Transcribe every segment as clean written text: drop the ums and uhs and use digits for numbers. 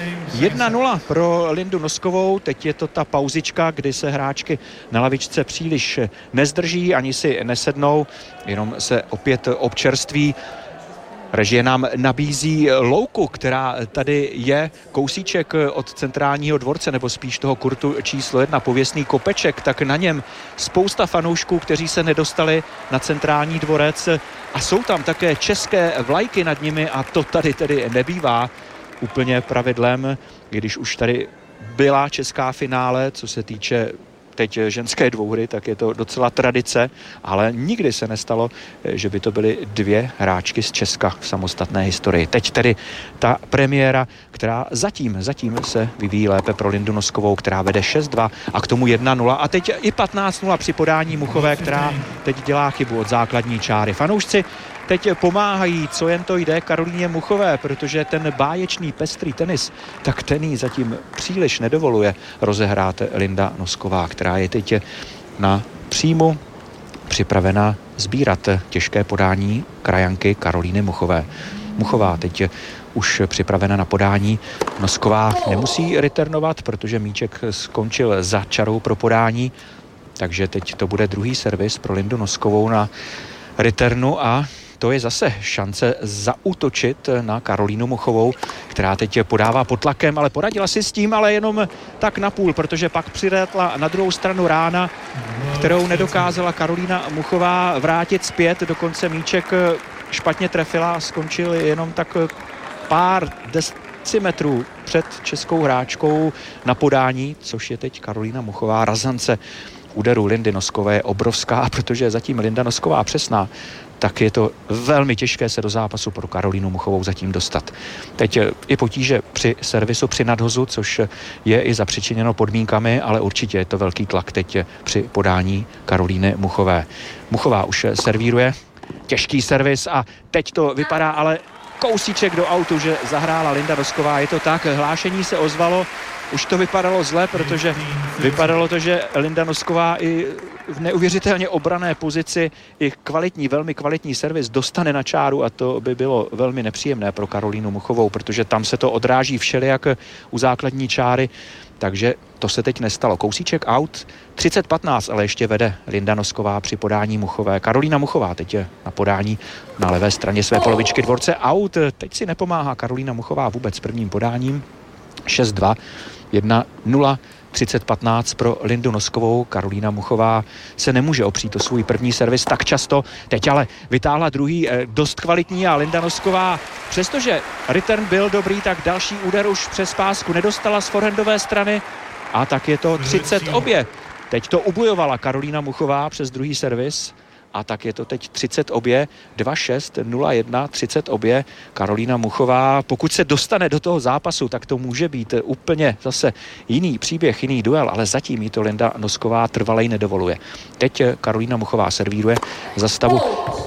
1-0 pro Lindu Noskovou. Teď je to ta pauzička, kdy se hráčky na lavičce příliš nezdrží, ani si nesednou, jenom se opět občerství. Režie nám nabízí louku, která tady je kousíček od centrálního dvorce, nebo spíš toho kurtu číslo 1, pověstný kopeček, tak na něm spousta fanoušků, kteří se nedostali na centrální dvorec, a jsou tam také české vlajky nad nimi, a to tady tedy nebývá úplně pravidlem, když už tady byla česká finále, co se týče teď ženské dvouhry, tak je to docela tradice, ale nikdy se nestalo, že by to byly dvě hráčky z Česka v samostatné historii. Teď tedy ta premiéra, která zatím se vyvíjí lépe pro Lindu Noskovou, která vede 6-2 a k tomu 1-0 a teď i 15-0 při podání Muchové, která teď dělá chybu od základní čáry. Fanoušci teď pomáhají, co jen to jde, Karolíně Muchové, protože ten báječný pestrý tenis, tak ten jí zatím příliš nedovoluje rozehrát Linda Nosková, která je teď na příjmu připravena sbírat těžké podání krajanky Karolíny Muchové. Muchová teď už připravena na podání. Nosková nemusí returnovat, protože míček skončil za čarou pro podání, takže teď to bude druhý servis pro Lindu Noskovou na returnu a to je zase šance zaútočit na Karolínu Muchovou, která teď podává pod tlakem, ale poradila si s tím, ale jenom tak napůl, protože pak přiletla na druhou stranu rána, kterou nedokázala Karolína Muchová vrátit zpět, dokonce míček špatně trefila a skončil jenom tak pár decimetrů před českou hráčkou na podání, což je teď Karolína Muchová. Razance úderu Lindy Noskové je obrovská, a protože je zatím Linda Nosková přesná, tak je to velmi těžké se do zápasu pro Karolínu Muchovou zatím dostat. Teď i potíže při servisu, při nadhozu, což je i zapřičiněno podmínkami, ale určitě je to velký tlak teď při podání Karolíny Muchové. Muchová už servíruje, těžký servis a teď to vypadá ale kousíček do autu, že zahrála Linda Nosková. Je to tak, hlášení se ozvalo, už to vypadalo zle, protože vypadalo to, že Linda Nosková i v neuvěřitelně obrané pozici i kvalitní, velmi kvalitní servis dostane na čáru a to by bylo velmi nepříjemné pro Karolínu Muchovou, protože tam se to odráží všelijak u základní čáry, takže to se teď nestalo. Kousíček out, 30-15, ale ještě vede Linda Nosková při podání Muchové. Karolína Muchová teď je na podání na levé straně své polovičky dvorce out. Teď si nepomáhá Karolína Muchová vůbec s prvním podáním. 6-2, 1-0, 30-15 pro Lindu Noskovou. Karolína Muchová se nemůže opřít o svůj první servis tak často. Teď ale vytáhla druhý dost kvalitní a Linda Nosková, přestože return byl dobrý, tak další úder už přes pásku nedostala z forehandové strany a tak je to 30 obě. Teď to ubojovala Karolína Muchová přes druhý servis a tak je to teď 30 obě, 2-6, 0-1, 30 obě. Karolína Muchová, pokud se dostane do toho zápasu, tak to může být úplně zase jiný příběh, jiný duel, ale zatím jí to Linda Nosková trvalej nedovoluje. Teď Karolína Muchová servíruje za stavu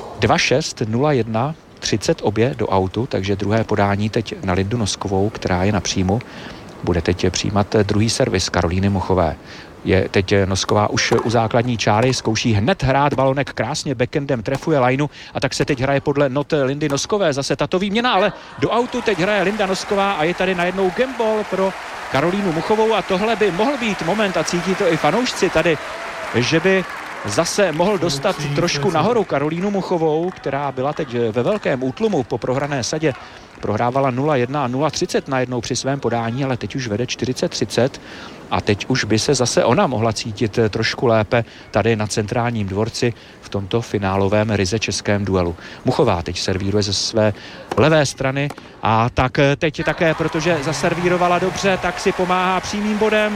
2-6, 0-1, 30 obě do autu, takže druhé podání teď na Lindu Noskovou, která je na příjmu. Bude teď přijímat druhý servis Karolíny Muchové. Je teď Nosková už u základní čáry, zkouší hned hrát balonek krásně, backendem trefuje lineu a tak se teď hraje podle not Lindy Noskové. Zase tato výměna, ale do autu teď hraje Linda Nosková a je tady najednou gameball pro Karolínu Muchovou a tohle by mohl být moment a cítí to i fanoušci tady, že by zase mohl dostat trošku nahoru Karolínu Muchovou, která byla teď ve velkém útlumu po prohrané sadě. Prohrávala 0-1 a 0-30 najednou při svém podání, ale teď už vede 40-30 a teď už by se zase ona mohla cítit trošku lépe tady na centrálním dvorci v tomto finálovém ryze českém duelu. Muchová teď servíruje ze své levé strany a tak teď také, protože zaservírovala dobře, tak si pomáhá přímým bodem.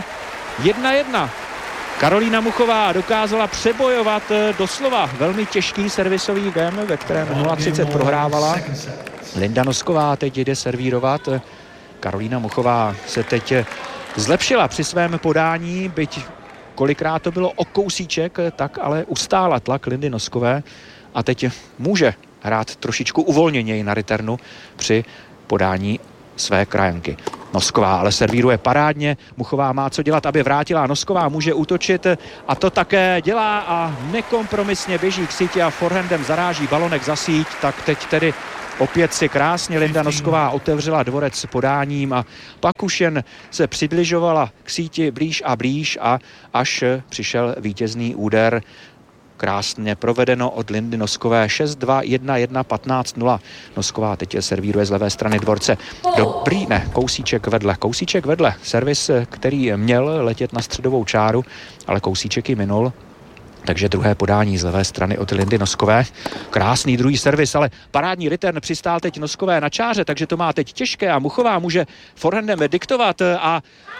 1-1. Karolína Muchová dokázala přebojovat doslova velmi těžký servisový game, ve kterém 0-30 prohrávala. Linda Nosková teď jde servírovat. Karolína Muchová se teď zlepšila při svém podání, byť kolikrát to bylo o kousíček, tak ale ustála tlak Lindy Noskové a teď může hrát trošičku uvolněněji na returnu při podání své krajanky. Nosková ale servíruje parádně, Muchová má co dělat, aby vrátila, Nosková může útočit a to také dělá a nekompromisně běží k síti a forehandem zaráží balonek za síť, tak teď tedy Opět si krásně Linda Nosková otevřela dvorec podáním a pak už jen se přibližovala k síti blíž a až přišel vítězný úder. Krásně provedeno od Lindy Noskové. 6-2, 1-1, 15-0. Nosková teď servíruje z levé strany dvorce. Dobrý, ne, kousíček vedle. Servis, který měl letět na středovou čáru, ale kousíček ji minul. Takže druhé podání z levé strany od Lindy Noskové. Krásný druhý servis, ale parádní return přistál teď Noskové na čáře, takže to má teď těžké a Muchová může forehandem diktovat a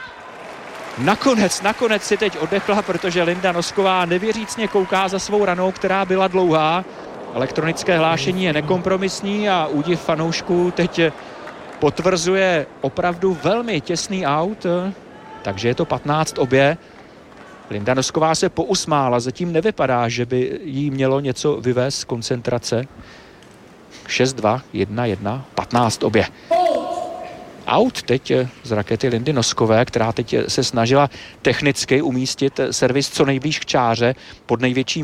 nakonec si teď oddechla, protože Linda Nosková nevěřícně kouká za svou ranou, která byla dlouhá. Elektronické hlášení je nekompromisní a údiv fanoušků teď potvrzuje opravdu velmi těsný aut, takže je to 15-obě. Linda Nosková se pousmála, zatím nevypadá, že by jí mělo něco vyvést z koncentrace. 6-2, 1-1, 15-obě. Out teď z rakety Lindy Noskové, která teď se snažila technicky umístit servis co nejblíž k čáře pod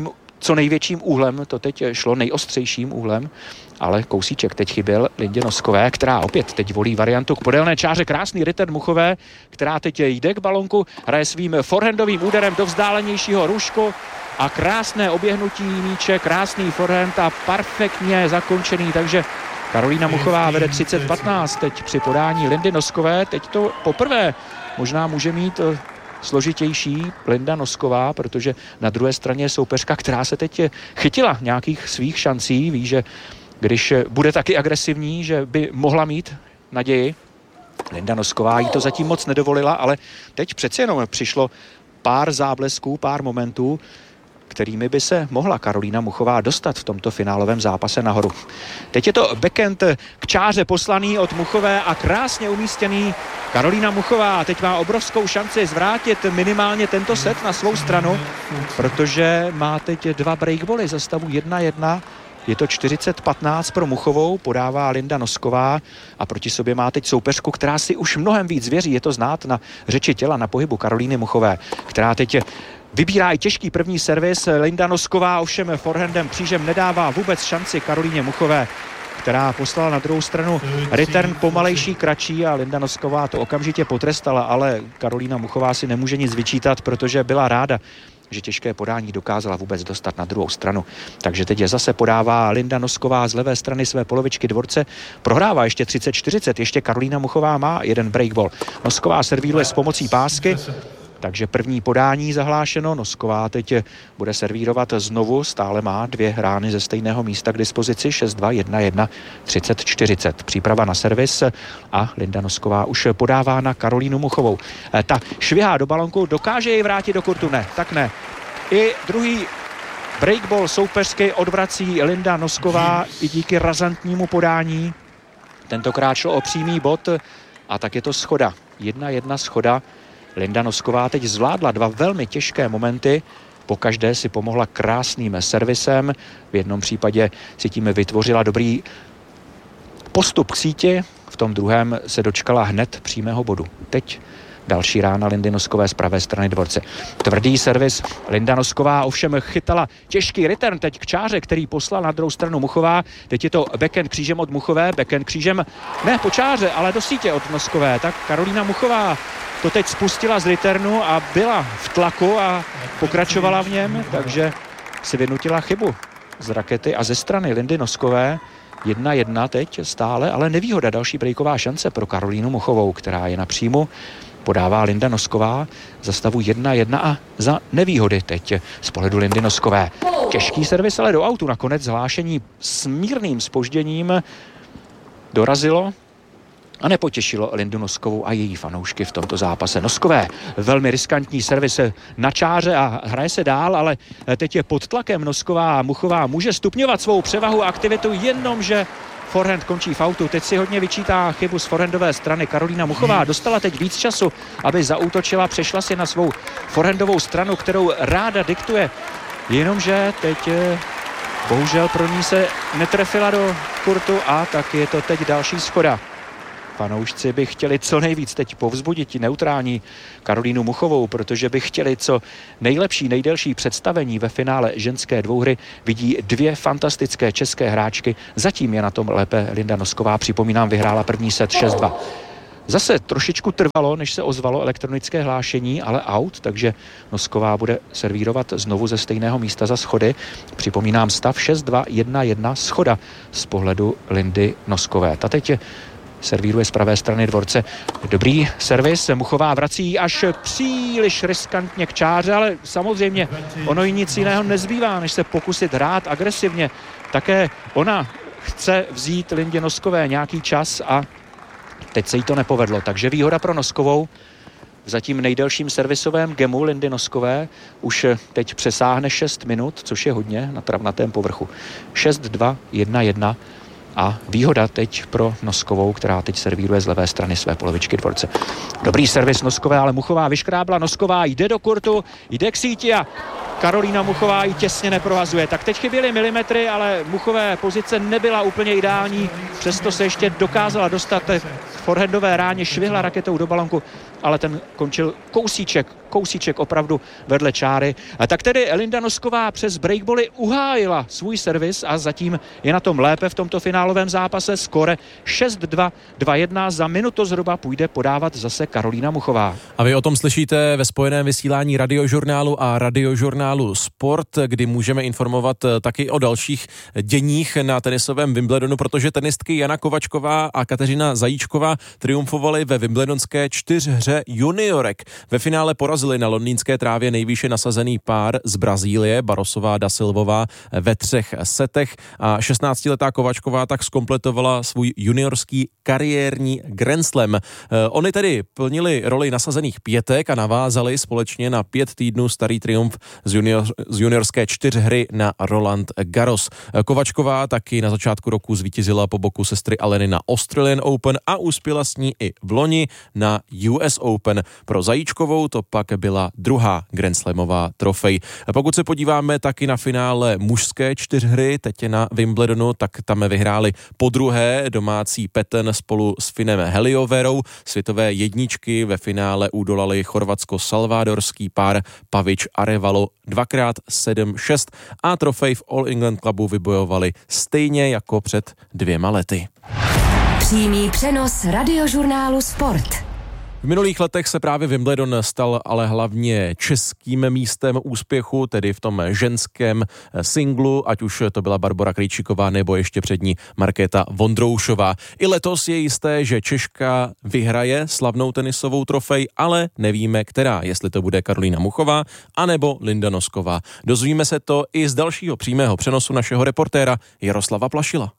co největším úhlem, to teď šlo nejostřejším úhlem, ale kousíček teď chyběl Lindě Noskové, která opět teď volí variantu k podélné čáře. Krásný return Muchové, která teď jde k balonku, hraje svým forehandovým úderem do vzdálenějšího růžku a krásné oběhnutí míče, krásný forehand a perfektně zakončený, takže Karolína Muchová vede 30-15 teď při podání Lindy Noskové. Teď to poprvé možná může mít složitější Linda Nosková, protože na druhé straně je soupeřka, která se teď chytila nějakých svých šancí. Ví, že když bude taky agresivní, že by mohla mít naději. Linda Nosková jí to zatím moc nedovolila, ale teď přece jenom přišlo pár záblesků, pár momentů, kterými by se mohla Karolína Muchová dostat v tomto finálovém zápase nahoru. Teď je to backhand k čáře poslaný od Muchové a krásně umístěný. Karolína Muchová teď má obrovskou šanci zvrátit minimálně tento set na svou stranu, protože má teď 2 breakbally za stavu 1-1. Je to 40-15 pro Muchovou, podává Linda Nosková a proti sobě má teď soupeřku, která si už mnohem víc věří. Je to znát na řeči těla, na pohybu Karolíny Muchové, která teď vybírá i těžký první servis. Linda Nosková ovšem forehandem křížem nedává vůbec šanci Karolíně Muchové, která poslala na druhou stranu return pomalejší, kratší a Linda Nosková to okamžitě potrestala, ale Karolína Muchová si nemůže nic vyčítat, protože byla ráda, že těžké podání dokázala vůbec dostat na druhou stranu. Takže teď je zase podává Linda Nosková z levé strany své polovičky dvorce. Prohrává ještě 30-40, ještě Karolína Muchová má jeden breakball. Nosková servíruje s pomocí pásky. Takže první podání zahlášeno, Nosková teď bude servírovat znovu, stále má 2 rány ze stejného místa k dispozici, 6-2, 1-1, 30-40. Příprava na servis a Linda Nosková už podává na Karolínu Muchovou. Ta švihá do balonku, dokáže jej vrátit do kurtu? Ne, tak ne. I druhý breakball soupeřky odvrací Linda Nosková i díky razantnímu podání. Tentokrát šlo o přímý bod a tak je to schoda. 1-1 schoda. Linda Nosková teď zvládla 2 velmi těžké momenty, pokaždé si pomohla krásným servisem, v jednom případě si tím vytvořila dobrý postup k síti, v tom druhém se dočkala hned přímého bodu. Teď další rána Lindy Noskové z pravé strany dvorce. Tvrdý servis, Linda Nosková ovšem chytala těžký return teď k čáře, který poslal na druhou stranu Muchová. Teď je to backhand křížem od Muchové, backhand křížem ne po čáře, ale do sítě od Noskové. Tak Karolína Muchová to teď spustila z returnu a byla v tlaku a pokračovala v něm, takže si vynutila chybu z rakety a ze strany Lindy Noskové. 1-1 teď stále, ale nevýhoda, další breaková šance pro Karolínu Muchovou, která je na příjmu. Podává Linda Nosková za stavu 1-1 a za nevýhody teď z pohledu Lindy Noskové. Těžký servis, ale do autu nakonec hlášení s mírným zpožděním dorazilo a nepotěšilo Lindu Noskovou a její fanoušky v tomto zápase. Noskové velmi riskantní servis na čáře a hraje se dál, ale teď je pod tlakem Nosková a Muchová může stupňovat svou převahu a aktivitu, jenomže forehand končí v autu. Teď si hodně vyčítá chybu z forehandové strany. Karolína Muchová dostala teď víc času, aby zaútočila, přešla si na svou forehandovou stranu, kterou ráda diktuje. Jenomže teď bohužel pro ní se netrefila do kurtu a tak je to teď další schoda. fanoušci by chtěli co nejvíc teď povzbudit neutrální Karolínu Muchovou, protože by chtěli co nejlepší, nejdelší představení ve finále ženské dvouhry. Vidí dvě fantastické české hráčky. Zatím je na tom lépe Linda Nosková. Připomínám, vyhrála první set 6-2. Zase trošičku trvalo, než se ozvalo elektronické hlášení, ale out, takže Nosková bude servírovat znovu ze stejného místa za schody. Připomínám stav 6-2, 1-1 schoda z pohledu Lindy Noskové. Ta teď servíruje z pravé strany dvorce. Dobrý servis, Muchová vrací až příliš riskantně k čáře, ale samozřejmě ono jí nic jiného nezbývá, než se pokusit hrát agresivně. Také ona chce vzít Lindě Noskové nějaký čas a teď se jí to nepovedlo, takže výhoda pro Noskovou. V zatím nejdelším servisovém gemu Lindy Noskové už teď přesáhne 6 minut, což je hodně na travnatém povrchu. 6-2, 1-1 a výhoda teď pro Noskovou, která teď servíruje z levé strany své polovičky dvorce. Dobrý servis Noskové, ale Muchová vyškrábla, Nosková jde do kurtu, jde k síti a Karolína Muchová ji těsně neprohazuje. Tak teď chyběly milimetry, ale Muchové pozice nebyla úplně ideální, přesto se ještě dokázala dostat v forehandové ráně, švihla raketou do balonku, ale ten končil kousíček opravdu vedle čáry. A tak tedy Linda Nosková přes breakbally uhájila svůj servis a zatím je na tom lépe v tomto finálovém zápase. Skóre 6-2, 2-1, za minutu zhruba půjde podávat zase Karolína Muchová. A vy o tom slyšíte ve spojeném vysílání Radiožurnálu a Radiožurnálu Sport, kdy můžeme informovat taky o dalších děních na tenisovém Wimbledonu, protože tenistky Jana Kovačková a Kateřina Zajíčková triumfovaly ve wimbledonské čtyřhře juniorek. Ve finále porazili na londýnské trávě nejvýše nasazený pár z Brazílie, Barosová da Silvová, ve 3 setech a 16letá Kovačková tak zkompletovala svůj juniorský kariérní Grand Slam. Oni tedy plnili roli nasazených pětek a navázali společně na 5 týdnů starý triumf z juniorské čtyřhry na Roland Garros. Kovačková taky na začátku roku zvítězila po boku sestry Aleny na Australian Open a uspěla s ní i v loni na US Open. Pro Zajíčkovou to pak byla druhá Grand Slamová trofej. Pokud se podíváme taky na finále mužské čtyřhry, teď na Wimbledonu, tak tam vyhráli podruhé domácí Peten spolu s Finem Helioverou. Světové jedničky ve finále udolali chorvatsko-salvádorský pár Pavič Arevalo 2x7-6 a trofej v All England Clubu vybojovali stejně jako před 2 lety. Přímý přenos Radiožurnálu Sport. V minulých letech se právě Wimbledon stal ale hlavně českým místem úspěchu, tedy v tom ženském singlu, ať už to byla Barbora Krejčíková nebo ještě před ní Markéta Vondroušová. I letos je jisté, že Češka vyhraje slavnou tenisovou trofej, ale nevíme, která, jestli to bude Karolína Muchová anebo Linda Nosková. Dozvíme se to i z dalšího přímého přenosu našeho reportéra Jaroslava Plašila.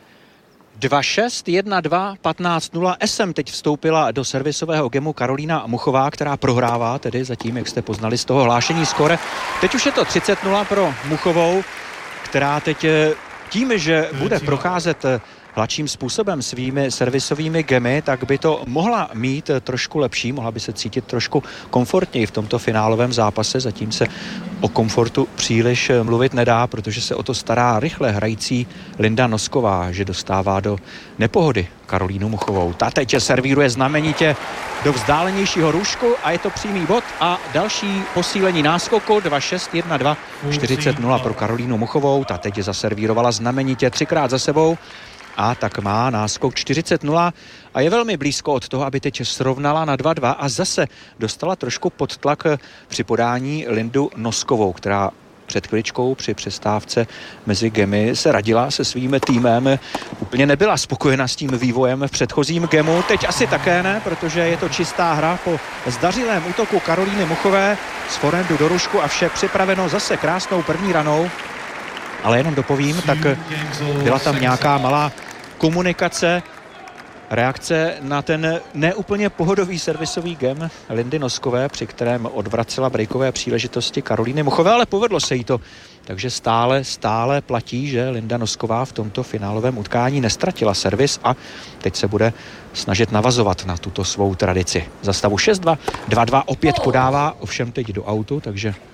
2-6, 1-2, 15-0. SM teď vstoupila do servisového gemu Karolína Muchová, která prohrává, tedy zatím, jak jste poznali z toho hlášení skóre. Teď už je to 30-0 pro Muchovou, která teď tím, že bude procházet hladším způsobem svými servisovými gemy, tak by to mohla mít trošku lepší, mohla by se cítit trošku komfortněji v tomto finálovém zápase. Zatím se o komfortu příliš mluvit nedá, protože se o to stará rychle hrající Linda Nosková, že dostává do nepohody Karolínu Muchovou. Ta teď servíruje znamenitě do vzdálenějšího růžku a je to přímý bod a další posílení náskoku 2-6, 1-2, 40-0 pro Karolínu Muchovou. Ta teď zaservírovala znamenitě 3krát za sebou a tak má náskok 40-0 a je velmi blízko od toho, aby teď srovnala na 2-2 a zase dostala trošku pod tlak při podání Lindu Noskovou, která před chviličkou při přestávce mezi gemy se radila se svým týmem. Úplně nebyla spokojena s tím vývojem v předchozím gemu. Teď asi také ne, protože je to čistá hra po zdařilém útoku Karolíny Muchové z forehandu do rušku a vše připraveno zase krásnou první ranou. Ale jenom dopovím, tak byla tam nějaká malá komunikace, reakce na ten neúplně pohodový servisový gem Lindy Noskové, při kterém odvracela breakové příležitosti Karolíny Muchové, ale povedlo se jí to. Takže stále platí, že Linda Nosková v tomto finálovém utkání nestratila servis a teď se bude snažit navazovat na tuto svou tradici. Za stavu 6-2, 2-2 opět podává, ovšem teď do autu, takže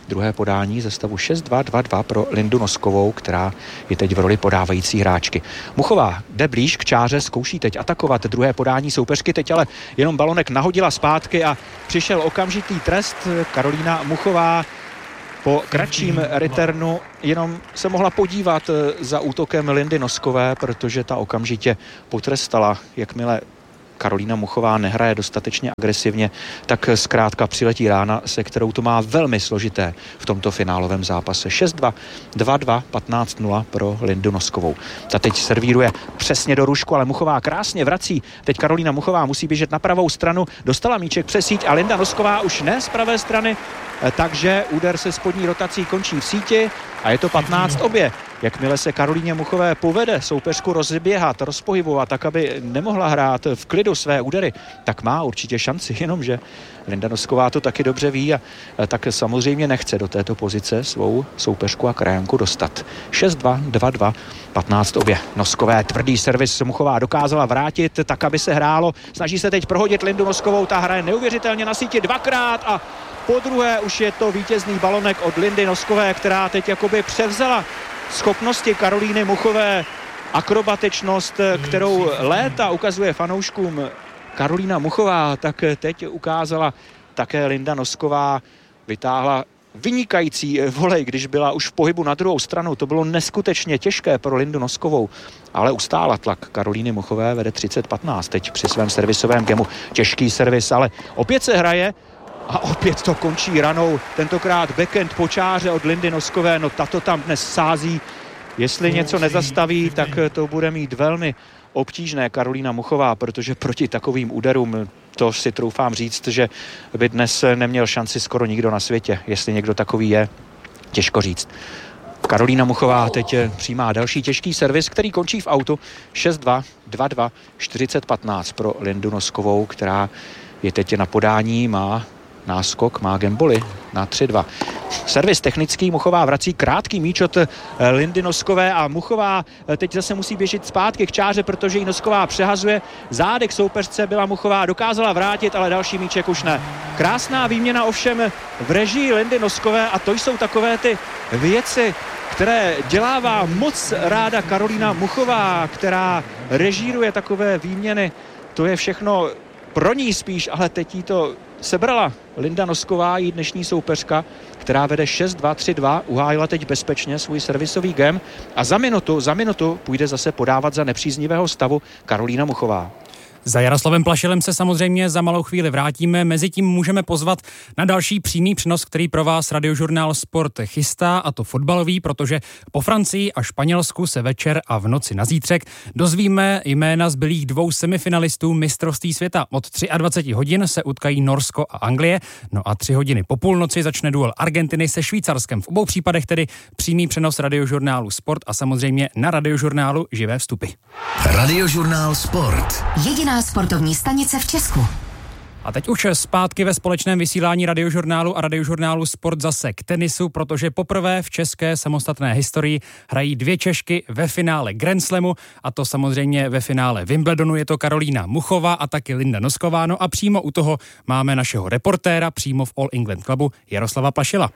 druhé podání ze stavu 6-2, 2-2 pro Lindu Noskovou, která je teď v roli podávající hráčky. Muchová jde blíž k čáře, zkouší teď atakovat druhé podání soupeřky, teď ale jenom balonek nahodila zpátky a přišel okamžitý trest. Karolína Muchová po kratším returnu jenom se mohla podívat za útokem Lindy Noskové, protože ta okamžitě potrestala, jakmile Karolína Muchová nehraje dostatečně agresivně, tak zkrátka přiletí rána, se kterou to má velmi složité v tomto finálovém zápase. 6-2, 2-2, 15-0 pro Lindu Noskovou. Ta teď servíruje přesně do rušku, ale Muchová krásně vrací. Teď Karolína Muchová musí běžet na pravou stranu, dostala míček přes síť a Linda Nosková už ne z pravé strany, takže úder se spodní rotací končí v síti a je to 15-2. Jakmile se Karolíně Muchové povede soupeřku rozběhat, rozpohybovat, tak aby nemohla hrát v klidu své údery, tak má určitě šanci, jenomže Linda Nosková to taky dobře ví a tak samozřejmě nechce do této pozice svou soupeřku a krajanku dostat. 6-2, 2-2, 15-2. Noskové tvrdý servis Muchová dokázala vrátit tak, aby se hrálo. Snaží se teď prohodit Lindu Noskovou, ta hraje neuvěřitelně na síti dvakrát a po druhé už je to vítězný balonek od Lindy Noskové, která teď jakoby převzala schopnosti Karolíny Muchové, akrobatičnost, kterou léta ukazuje fanouškům Karolína Muchová, tak teď ukázala také Linda Nosková, vytáhla vynikající volej, když byla už v pohybu na druhou stranu. To bylo neskutečně těžké pro Lindu Noskovou, ale ustála tlak Karolíny Muchové, vede 30-15 teď při svém servisovém gemu. Těžký servis, ale opět se hraje a opět to končí ranou, tentokrát backhand po čáře od Lindy Noskové, no tato tam dnes sází, jestli něco nezastaví, tak to bude mít velmi obtížné Karolína Muchová, protože proti takovým úderům, to si troufám říct, že by dnes neměl šanci skoro nikdo na světě, jestli někdo takový je, těžko říct. Karolína Muchová teď přijímá další těžký servis, který končí v autu 6-2, 2-2, 40-15 pro Lindu Noskovou, která je teď na podání, má náskok, má gamboli na 3-2. Servis technický, Muchová vrací krátký míč od Lindy Noskové a Muchová teď zase musí běžet zpátky k čáře, protože ji Nosková přehazuje. Zádek soupeřce byla Muchová, dokázala vrátit, ale další míček už ne. Krásná výměna ovšem v režii Lindy Noskové a to jsou takové ty věci, které dělává moc ráda Karolína Muchová, která režíruje takové výměny. To je všechno pro ní spíš, ale teď jí to sebrala Linda Nosková, její dnešní soupeřka, která vede 6-2, 3-2, uhájila teď bezpečně svůj servisový game a za minutu půjde zase podávat za nepříznivého stavu Karolína Muchová. Za Jaroslavem Plašilem se samozřejmě za malou chvíli vrátíme, mezitím můžeme pozvat na další přímý přenos, který pro vás Radiožurnál Sport chystá, a to fotbalový, protože po Francii a Španělsku se večer a v noci na zítřek dozvíme jména zbylých dvou semifinalistů mistrovství světa. Od 23 hodin se utkají Norsko a Anglie, no a 3 hodiny po půlnoci začne duel Argentiny se Švýcarskem. V obou případech tedy přímý přenos Radiožurnálu Sport a samozřejmě na Radiožurnálu živé vstupy. Radiožurnál Sport. Jediná sportovní stanice v Česku. A teď už zpátky ve společném vysílání Radiožurnálu a Radiožurnálu Sport zase k tenisu, protože poprvé v české samostatné historii hrají dvě Češky ve finále Grand Slamu, a to samozřejmě ve finále Wimbledonu. Je to Karolína Muchová a taky Linda Nosková. No a přímo u toho máme našeho reportéra přímo v All England Clubu Jaroslava Plašila.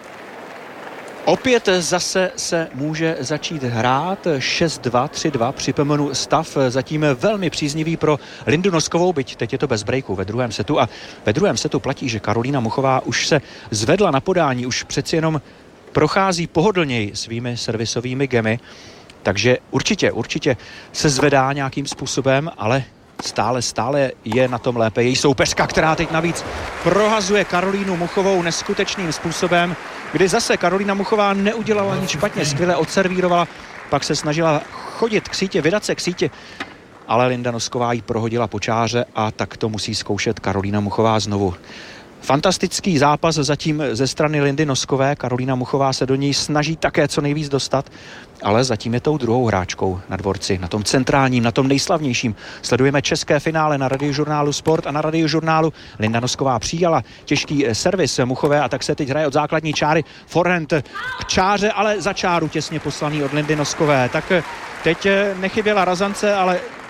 Opět zase se může začít hrát 6-2, 3-2, připomenu stav zatím velmi příznivý pro Lindu Noskovou, byť teď je to bez breaku ve druhém setu a ve druhém setu platí, že Karolína Muchová už se zvedla na podání, už přeci jenom prochází pohodlněji svými servisovými gemy, takže určitě se zvedá nějakým způsobem, ale stále je na tom lépe její soupeřka, která teď navíc prohazuje Karolínu Muchovou neskutečným způsobem, kdy zase Karolína Muchová neudělala nic špatně, skvěle odservírovala, pak se snažila chodit k síti, vydat se k síti, ale Linda Nosková jí prohodila po čáře a tak to musí zkoušet Karolína Muchová znovu. Fantastický zápas zatím ze strany Lindy Noskové, Karolína Muchová se do něj snaží také co nejvíc dostat, ale zatím je tou druhou hráčkou na dvorci, na tom centrálním, na tom nejslavnějším. Sledujeme české finále na Radiožurnálu Sport a na Radiožurnálu. Linda Nosková přijala těžký servis Muchové a tak se teď hraje od základní čáry forehand k čáře, ale za čáru těsně poslaný od Lindy Noskové. Tak teď nechyběla razance, ale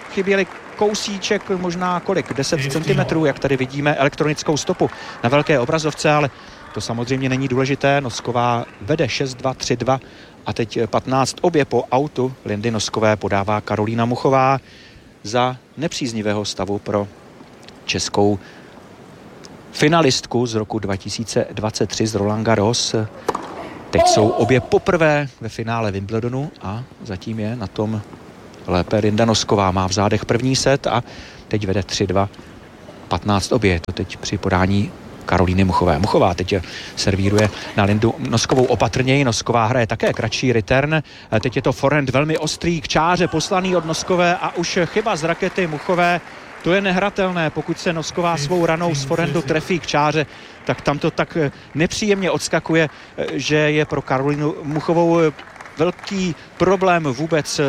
chyběli kousíček, možná kolik, 10 cm, jak tady vidíme elektronickou stopu na velké obrazovce, ale to samozřejmě není důležité. Nosková vede 6-2, 3-2 a teď 15 obě po autu Lindy Noskové podává Karolína Muchová za nepříznivého stavu pro českou finalistku z roku 2023 z Roland Garros. Teď jsou obě poprvé ve finále Wimbledonu a zatím je na tom lépe Linda Nosková. Má v zádech první set a teď vede 3-2, 15 obě. Je to teď při podání Karolíny Muchové. Muchová teď servíruje na Lindu Noskovou opatrněji. Nosková hraje také kratší return. Teď je to forehand velmi ostrý k čáře poslaný od Noskové a už chyba z rakety Muchové. To je nehratelné, pokud se Nosková svou ranou z forehandu trefí k čáře, tak tam to tak nepříjemně odskakuje, že je pro Karolínu Muchovou velký problém vůbec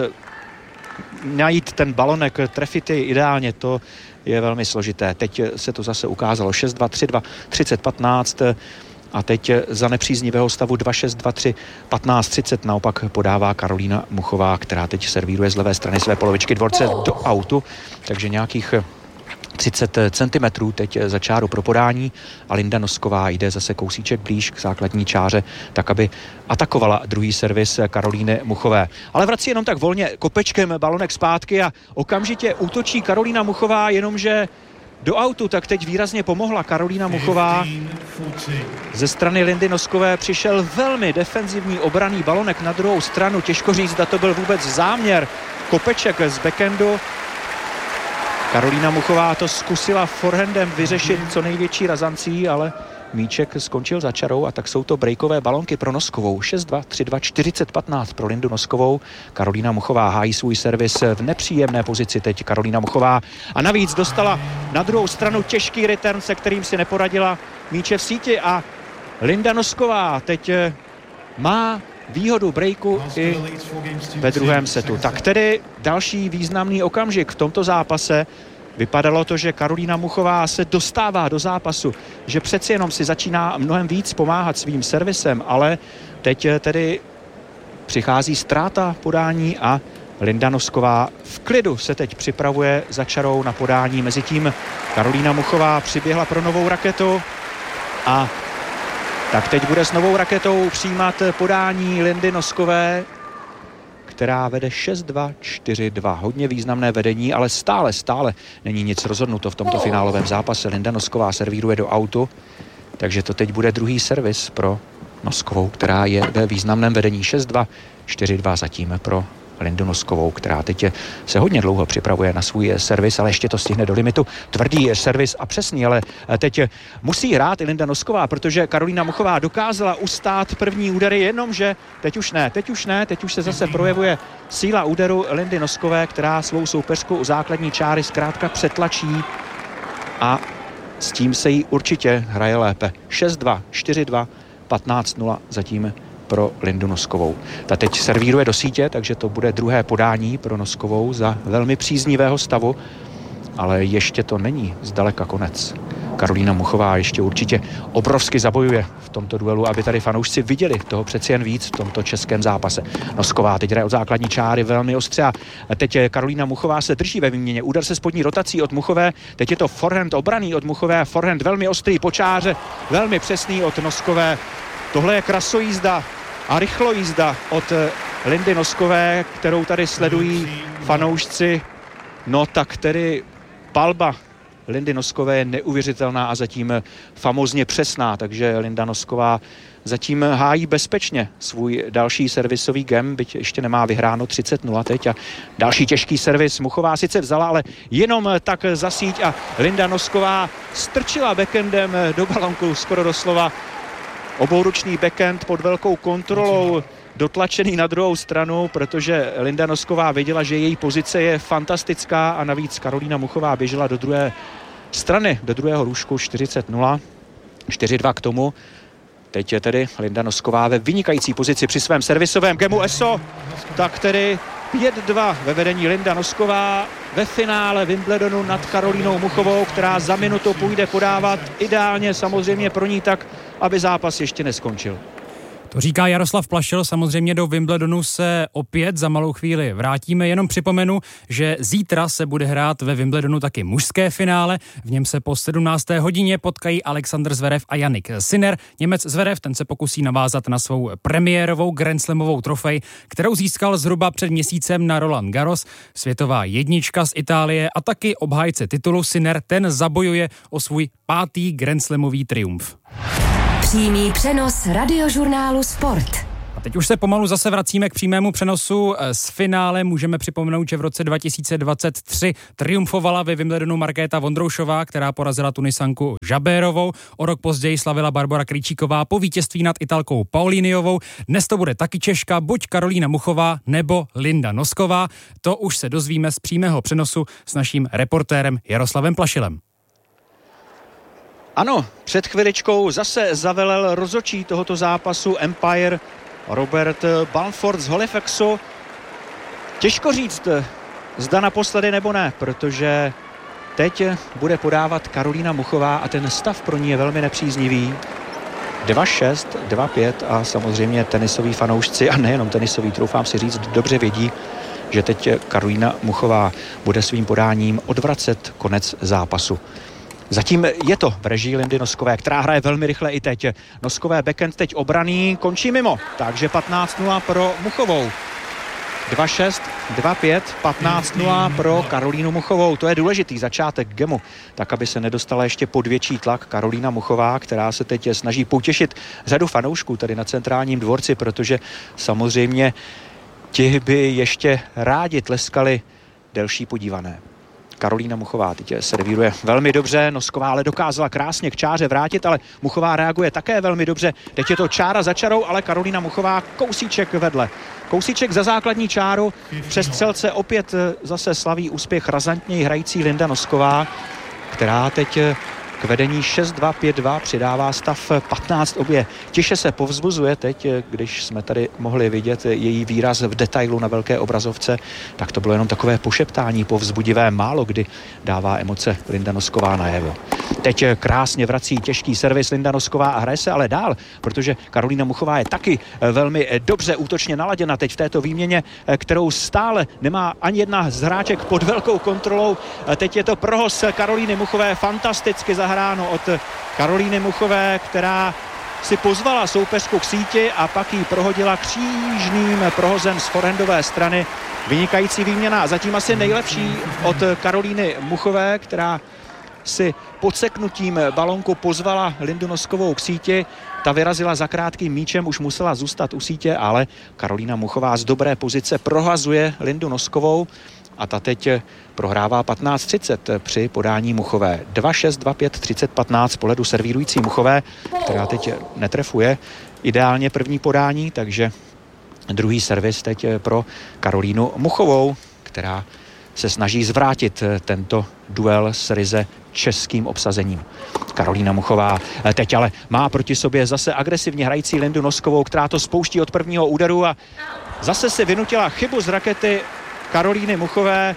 najít ten balonek, trefit jej ideálně, to je velmi složité. Teď se to zase ukázalo 6-2, 3-2, 30-15 a teď za nepříznivého stavu 2-6, 2-3, 15-30 naopak podává Karolína Muchová, která teď servíruje z levé strany své polovičky dvorce do autu, takže nějakých 30 cm teď za čáru pro podání a Linda Nosková jde zase kousíček blíž k základní čáře, tak aby atakovala druhý servis Karolíny Muchové. Ale vrací jenom tak volně kopečkem balonek zpátky a okamžitě útočí Karolína Muchová, jenomže do autu tak teď výrazně pomohla Karolína Muchová. Ze strany Lindy Noskové přišel velmi defenzivní obranný balonek na druhou stranu. Těžko říct, zda to byl vůbec záměr. Kopeček z backhandu. Karolína Muchová to zkusila forehandem vyřešit co největší razancí, ale míček skončil za čarou a tak jsou to breakové balonky pro Noskovou. 6-2, 3-2, 40-15 pro Lindu Noskovou. Karolína Muchová hájí svůj servis v nepříjemné pozici teď Karolína Muchová a navíc dostala na druhou stranu těžký return, se kterým si neporadila, míče v síti a Linda Nosková teď má výhodu breaku i ve druhém setu. Tak tedy další významný okamžik v tomto zápase. Vypadalo to, že Karolína Muchová se dostává do zápasu, že přeci jenom si začíná mnohem víc pomáhat svým servisem, ale teď tedy přichází ztráta podání a Linda Nosková v klidu se teď připravuje za čarou na podání. Mezitím Karolína Muchová přiběhla pro novou raketu a tak teď bude s novou raketou přijímat podání Lindy Noskové, která vede 6-2, 4-2. Hodně významné vedení, ale stále není nic rozhodnuto v tomto finálovém zápase. Linda Nosková servíruje do autu, takže to teď bude druhý servis pro Noskovou, která je ve významném vedení 6-2, 4-2 zatím pro Lindu Noskovou, která teď se hodně dlouho připravuje na svůj servis, ale ještě to stihne do limitu. Tvrdý servis a přesný, ale teď musí hrát i Linda Nosková, protože Karolína Muchová dokázala ustát první údery, jenomže teď už se zase projevuje síla úderu Lindy Noskové, která svou soupeřku u základní čáry zkrátka přetlačí a s tím se jí určitě hraje lépe. 6-2, 4-2, 15-0 zatím pro Lindu Noskovou. Ta teď servíruje do sítě, takže to bude druhé podání pro Noskovou za velmi příznivého stavu, ale ještě to není zdaleka konec. Karolína Muchová ještě určitě obrovsky zabojuje v tomto duelu, aby tady fanoušci viděli toho přeci jen víc v tomto českém zápase. Nosková teď hraje od základní čáry velmi ostře a teď Karolína Muchová se drží ve výměně. Úder se spodní rotací od Muchové, teď je to forehand obraný od Muchové, forehand velmi ostrý po čáře, velmi přesný od Noskové. Tohle je krasojízda a rychlojízda od Lindy Noskové, kterou tady sledují fanoušci. No tak tedy palba Lindy Noskové je neuvěřitelná a zatím famózně přesná, takže Linda Nosková zatím hájí bezpečně svůj další servisový game, byť ještě nemá vyhráno 30-0 teď a další těžký servis Muchová sice vzala, ale jenom tak za síť a Linda Nosková strčila backendem do balonku skoro doslova. Obouručný backhand pod velkou kontrolou, dotlačený na druhou stranu, protože Linda Nosková věděla, že její pozice je fantastická a navíc Karolína Muchová běžela do druhé strany, do druhého růžku 40-0, 4-2 k tomu. Teď je tedy Linda Nosková ve vynikající pozici při svém servisovém gemu ESO, tak tedy 5-2 ve vedení Linda Nosková ve finále Wimbledonu nad Karolínou Muchovou, která za minutu půjde podávat, ideálně samozřejmě pro ní tak, aby zápas ještě neskončil. To říká Jaroslav Plašil, samozřejmě do Wimbledonu se opět za malou chvíli vrátíme, jenom připomenu, že zítra se bude hrát ve Wimbledonu taky mužské finále, v něm se po 17. hodině potkají Alexander Zverev a Jannik Sinner. Němec Zverev, ten se pokusí navázat na svou premiérovou Grand Slamovou trofej, kterou získal zhruba před měsícem na Roland Garros, světová jednička z Itálie a taky obhájce titulu Sinner, ten zabojuje o svůj 5. Grand Slamový triumf. Přímý přenos Radiožurnálu Sport. A teď už se pomalu zase vracíme k přímému přenosu z finále. Můžeme připomenout, že v roce 2023 triumfovala ve Wimbledonu Markéta Vondroušová, která porazila Tunisanku Žabérovou. O rok později slavila Barbora Krejčíková po vítězství nad Italkou Paulíniovou. Dnes to bude taky Češka, buď Karolína Muchová nebo Linda Nosková. To už se dozvíme z přímého přenosu s naším reportérem Jaroslavem Plašilem. Ano, před chviličkou zase zavelel rozhodčí tohoto zápasu Empire Robert Balford z Halifaxu. Těžko říct, zda naposledy nebo ne, protože teď bude podávat Karolína Muchová a ten stav pro ní je velmi nepříznivý. 2-6, 2-5 a samozřejmě tenisoví fanoušci, a nejenom tenisoví, troufám si říct, dobře vědí, že teď Karolína Muchová bude svým podáním odvracet konec zápasu. Zatím je to v režii Lindy Noskové, která hraje velmi rychle i teď. Noskové backhand teď obraný, končí mimo, takže 15-0 pro Muchovou. 2-6, 2-5, 15-0 pro Karolínu Muchovou. To je důležitý začátek gemu, tak aby se nedostala ještě pod větší tlak Karolína Muchová, která se teď snaží potěšit řadu fanoušků tady na Centrálním dvorci, protože samozřejmě ti by ještě rádi tleskali delší podívané. Karolína Muchová teď servíruje velmi dobře, Nosková ale dokázala krásně k čáře vrátit, ale Muchová reaguje také velmi dobře. Teď je to čára za čarou, ale Karolína Muchová kousíček vedle. Kousíček za základní čáru, přes střelce opět zase slaví úspěch razantněji hrající Linda Nosková, která teď k vedení 6-2, 5-2 přidává stav 15-2. Těše se povzbuzuje teď, když jsme tady mohli vidět její výraz v detailu na velké obrazovce, tak to bylo jenom takové pošeptání povzbudivé, málo kdy dává emoce Linda Nosková najevo. Teď krásně vrací těžký servis Linda Nosková a hraje se ale dál, protože Karolína Muchová je taky velmi dobře útočně naladěna teď v této výměně, kterou stále nemá ani jedna z hráček pod velkou kontrolou. Teď je to prohos Karolíny Muchové, fantasticky zahráno od Karolíny Muchové, která si pozvala soupeřku k síti a pak ji prohodila křížným prohozem z forehandové strany. Vynikající výměna, zatím asi nejlepší od Karolíny Muchové, která si podseknutím balonku pozvala Lindu Noskovou k síti. Ta vyrazila za krátkým míčem, už musela zůstat u sítě, ale Karolína Muchová z dobré pozice prohazuje Lindu Noskovou a ta teď prohrává 15-30 při podání Muchové. 2-6, 2-5, 30-15 z pohledu servírující Muchové, která teď netrefuje ideálně první podání, takže druhý servis teď pro Karolínu Muchovou, která se snaží zvrátit tento duel s ryze českým obsazením. Karolína Muchová teď ale má proti sobě zase agresivně hrající Lindu Noskovou, která to spouští od prvního úderu a zase si vynutila chybu z rakety Karolíny Muchové.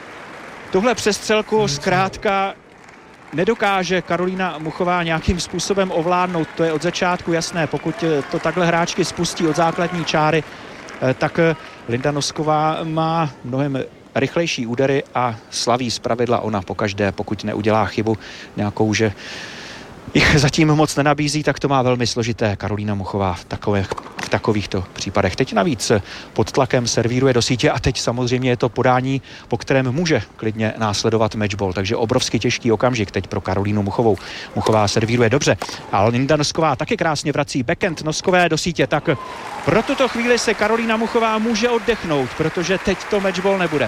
Tuhle přestřelku zkrátka nedokáže Karolína Muchová nějakým způsobem ovládnout. To je od začátku jasné. Pokud to takhle hráčky spustí od základní čáry, tak Linda Nosková má mnohem rychlejší údery a slaví zpravidla ona pokaždé, pokud neudělá chybu nějakou, že jich zatím moc nenabízí, tak to má velmi složité Karolína Muchová v takovýchto případech. Teď navíc pod tlakem servíruje do sítě a teď samozřejmě je to podání, po kterém může klidně následovat matchball, takže obrovsky těžký okamžik teď pro Karolínu Muchovou. Muchová servíruje dobře, ale Linda Nosková taky krásně vrací backhand Noskové do sítě, tak pro tuto chvíli se Karolína Muchová může oddechnout, protože teď to matchball nebude.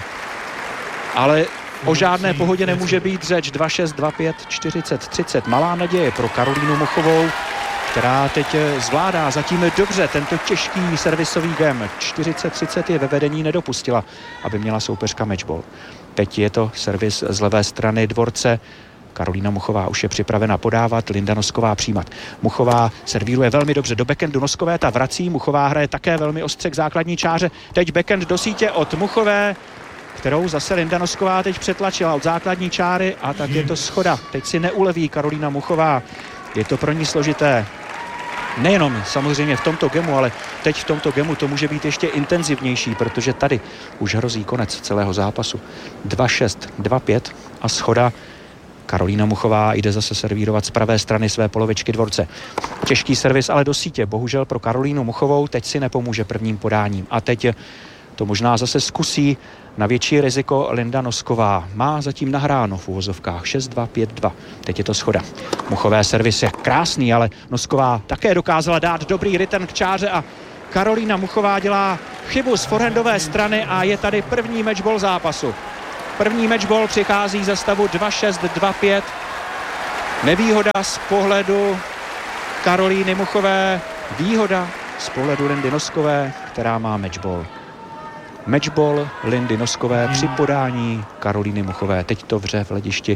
Ale o žádné pohodě nemůže být řeč. 2-6, 2-5, 40-30. Malá naděje pro Karolínu Muchovou, která teď zvládá zatím dobře tento těžký servisový game. 40-30 je ve vedení, nedopustila, aby měla soupeřka matchball. Teď je to servis z levé strany dvorce. Karolína Muchová už je připravena podávat, Linda Nosková přijímat. Muchová servíruje velmi dobře do backhandu Noskové, ta vrací. Muchová hraje také velmi ostře k základní čáře. Teď backhand do sítě od Muchové, kterou zase Linda Nosková teď přetlačila od základní čáry a tak je to schoda. Teď si neuleví Karolína Muchová. Je to pro ní složité. nejenom samozřejmě v tomto gemu, ale teď v tomto gemu to může být ještě intenzivnější, protože tady už hrozí konec celého zápasu. 2-6, 2-5 a schoda. Karolína Muchová jde zase servírovat z pravé strany své polovičky dvorce. Těžký servis ale do sítě, bohužel pro Karolínu Muchovou, teď si nepomůže prvním podáním. A teď to možná zase zkusí na větší riziko Linda Nosková. Má zatím nahráno v uvozovkách 6-2, 5-2. Teď je to schoda. Muchové servis je krásný, ale Nosková také dokázala dát dobrý return k čáře a Karolína Muchová dělá chybu z forehandové strany a je tady první matchball zápasu. První matchball přichází za stavu 2-6, 2-5. Nevýhoda z pohledu Karolíny Muchové, výhoda z pohledu Lindy Noskové, která má matchball. Matchball Lindy Noskové při podání Karolíny Muchové. Teď to vře v hledišti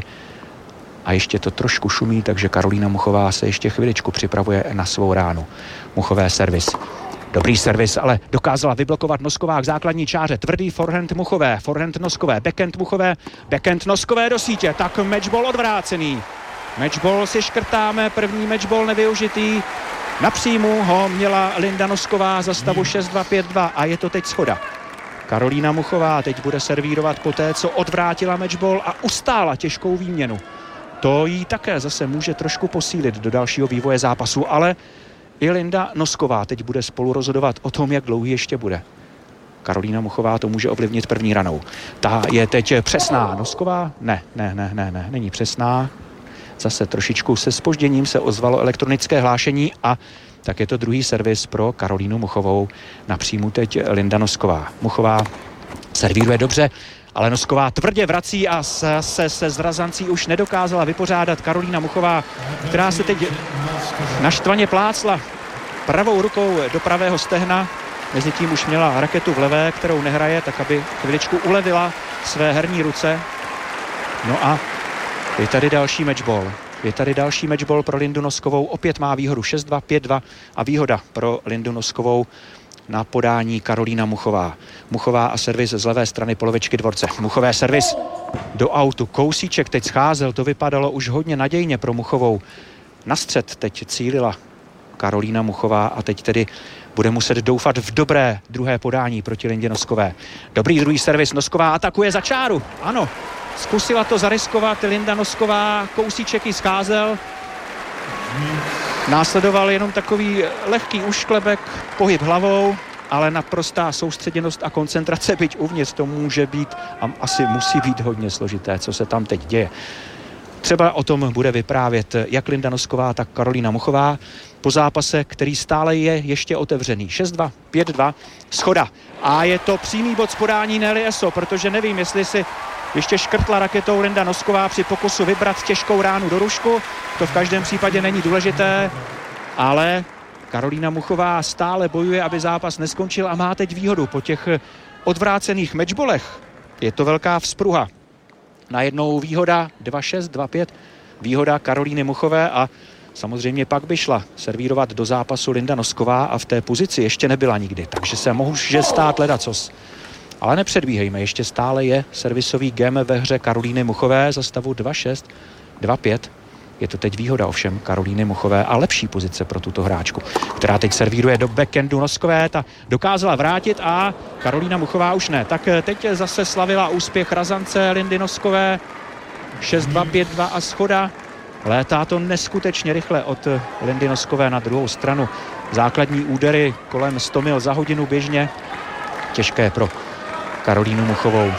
a ještě to trošku šumí, takže Karolína Muchová se ještě chviličku připravuje na svou ránu. Muchové servis. Dobrý servis, ale dokázala vyblokovat Nosková k základní čáře. Tvrdý forehand Muchové, forehand Noskové, backhand Muchové, backhand Noskové do sítě. Tak matchball odvrácený. Matchball si škrtáme, první matchball nevyužitý. Na příjmu ho měla Linda Nosková za stavu 6-2, 5-2 a je to teď schoda. Karolína Muchová teď bude servírovat poté, co odvrátila matchball a ustála těžkou výměnu. To jí také zase může trošku posílit do dalšího vývoje zápasu, ale i Linda Nosková teď bude spolu rozhodovat o tom, jak dlouhý ještě bude. Karolína Muchová to může ovlivnit první ranou. Ta je teď přesná. Nosková? Ne, není přesná. Zase trošičku se zpožděním se ozvalo elektronické hlášení a tak je to druhý servis pro Karolínu Muchovou. Na příjmu teď Linda Nosková. Muchová servíruje dobře, ale Nosková tvrdě vrací a se zrazancí už nedokázala vypořádat Karolína Muchová, která se teď naštvaně plácla pravou rukou do pravého stehna. Mezitím už měla raketu v levé, kterou nehraje, tak aby chviličku ulevila své herní ruce. No a je tady další matchball. Je tady další matchball pro Lindu Noskovou. Opět má výhodu 6-2, 5-2 a výhoda pro Lindu Noskovou na podání Karolína Muchová. Muchová a servis z levé strany polovičky dvorce. Muchové servis do autu. Kousíček teď scházel, to vypadalo už hodně nadějně pro Muchovou. Na střed teď cílila Karolína Muchová a teď tedy bude muset doufat v dobré druhé podání proti Lindě Noskové. Dobrý druhý servis, Nosková atakuje za čáru. Ano, zkusila to zariskovat Linda Nosková, kousíček jí scházel. Následoval jenom takový lehký ušklebek, pohyb hlavou, ale naprostá soustředěnost a koncentrace, byť uvnitř to může být a asi musí být hodně složité, co se tam teď děje. Třeba o tom bude vyprávět jak Linda Nosková, tak Karolína Muchová po zápase, který stále je ještě otevřený. 6-2, 5-2, schoda. A je to přímý bod z podání Nelly Eso, protože nevím, jestli si ještě škrtla raketou Linda Nosková při pokusu vybrat těžkou ránu do rušku. To v každém případě není důležité, ale Karolína Muchová stále bojuje, aby zápas neskončil a má teď výhodu po těch odvrácených matchballech. Je to velká vzpruha. Najednou výhoda 2-6, 2-5, výhoda Karolíny Muchové a samozřejmě pak by šla servírovat do zápasu Linda Nosková a v té pozici ještě nebyla nikdy, takže se může stát ledacos. Ale nepředbíhejme, ještě stále je servisový game ve hře Karolíny Muchové za stavu 2-6, 2-5. Je to teď výhoda ovšem Karolíny Muchové a lepší pozice pro tuto hráčku, která teď servíruje do backhandu Noskové, ta dokázala vrátit a Karolína Muchová už ne. Tak teď zase slavila úspěch razance Lindy Noskové, 6-2, 5-2 a schoda. Létá to neskutečně rychle od Lindy Noskové na druhou stranu. Základní údery kolem 100 mil za hodinu běžně. Těžké pro Karolínu Muchovou.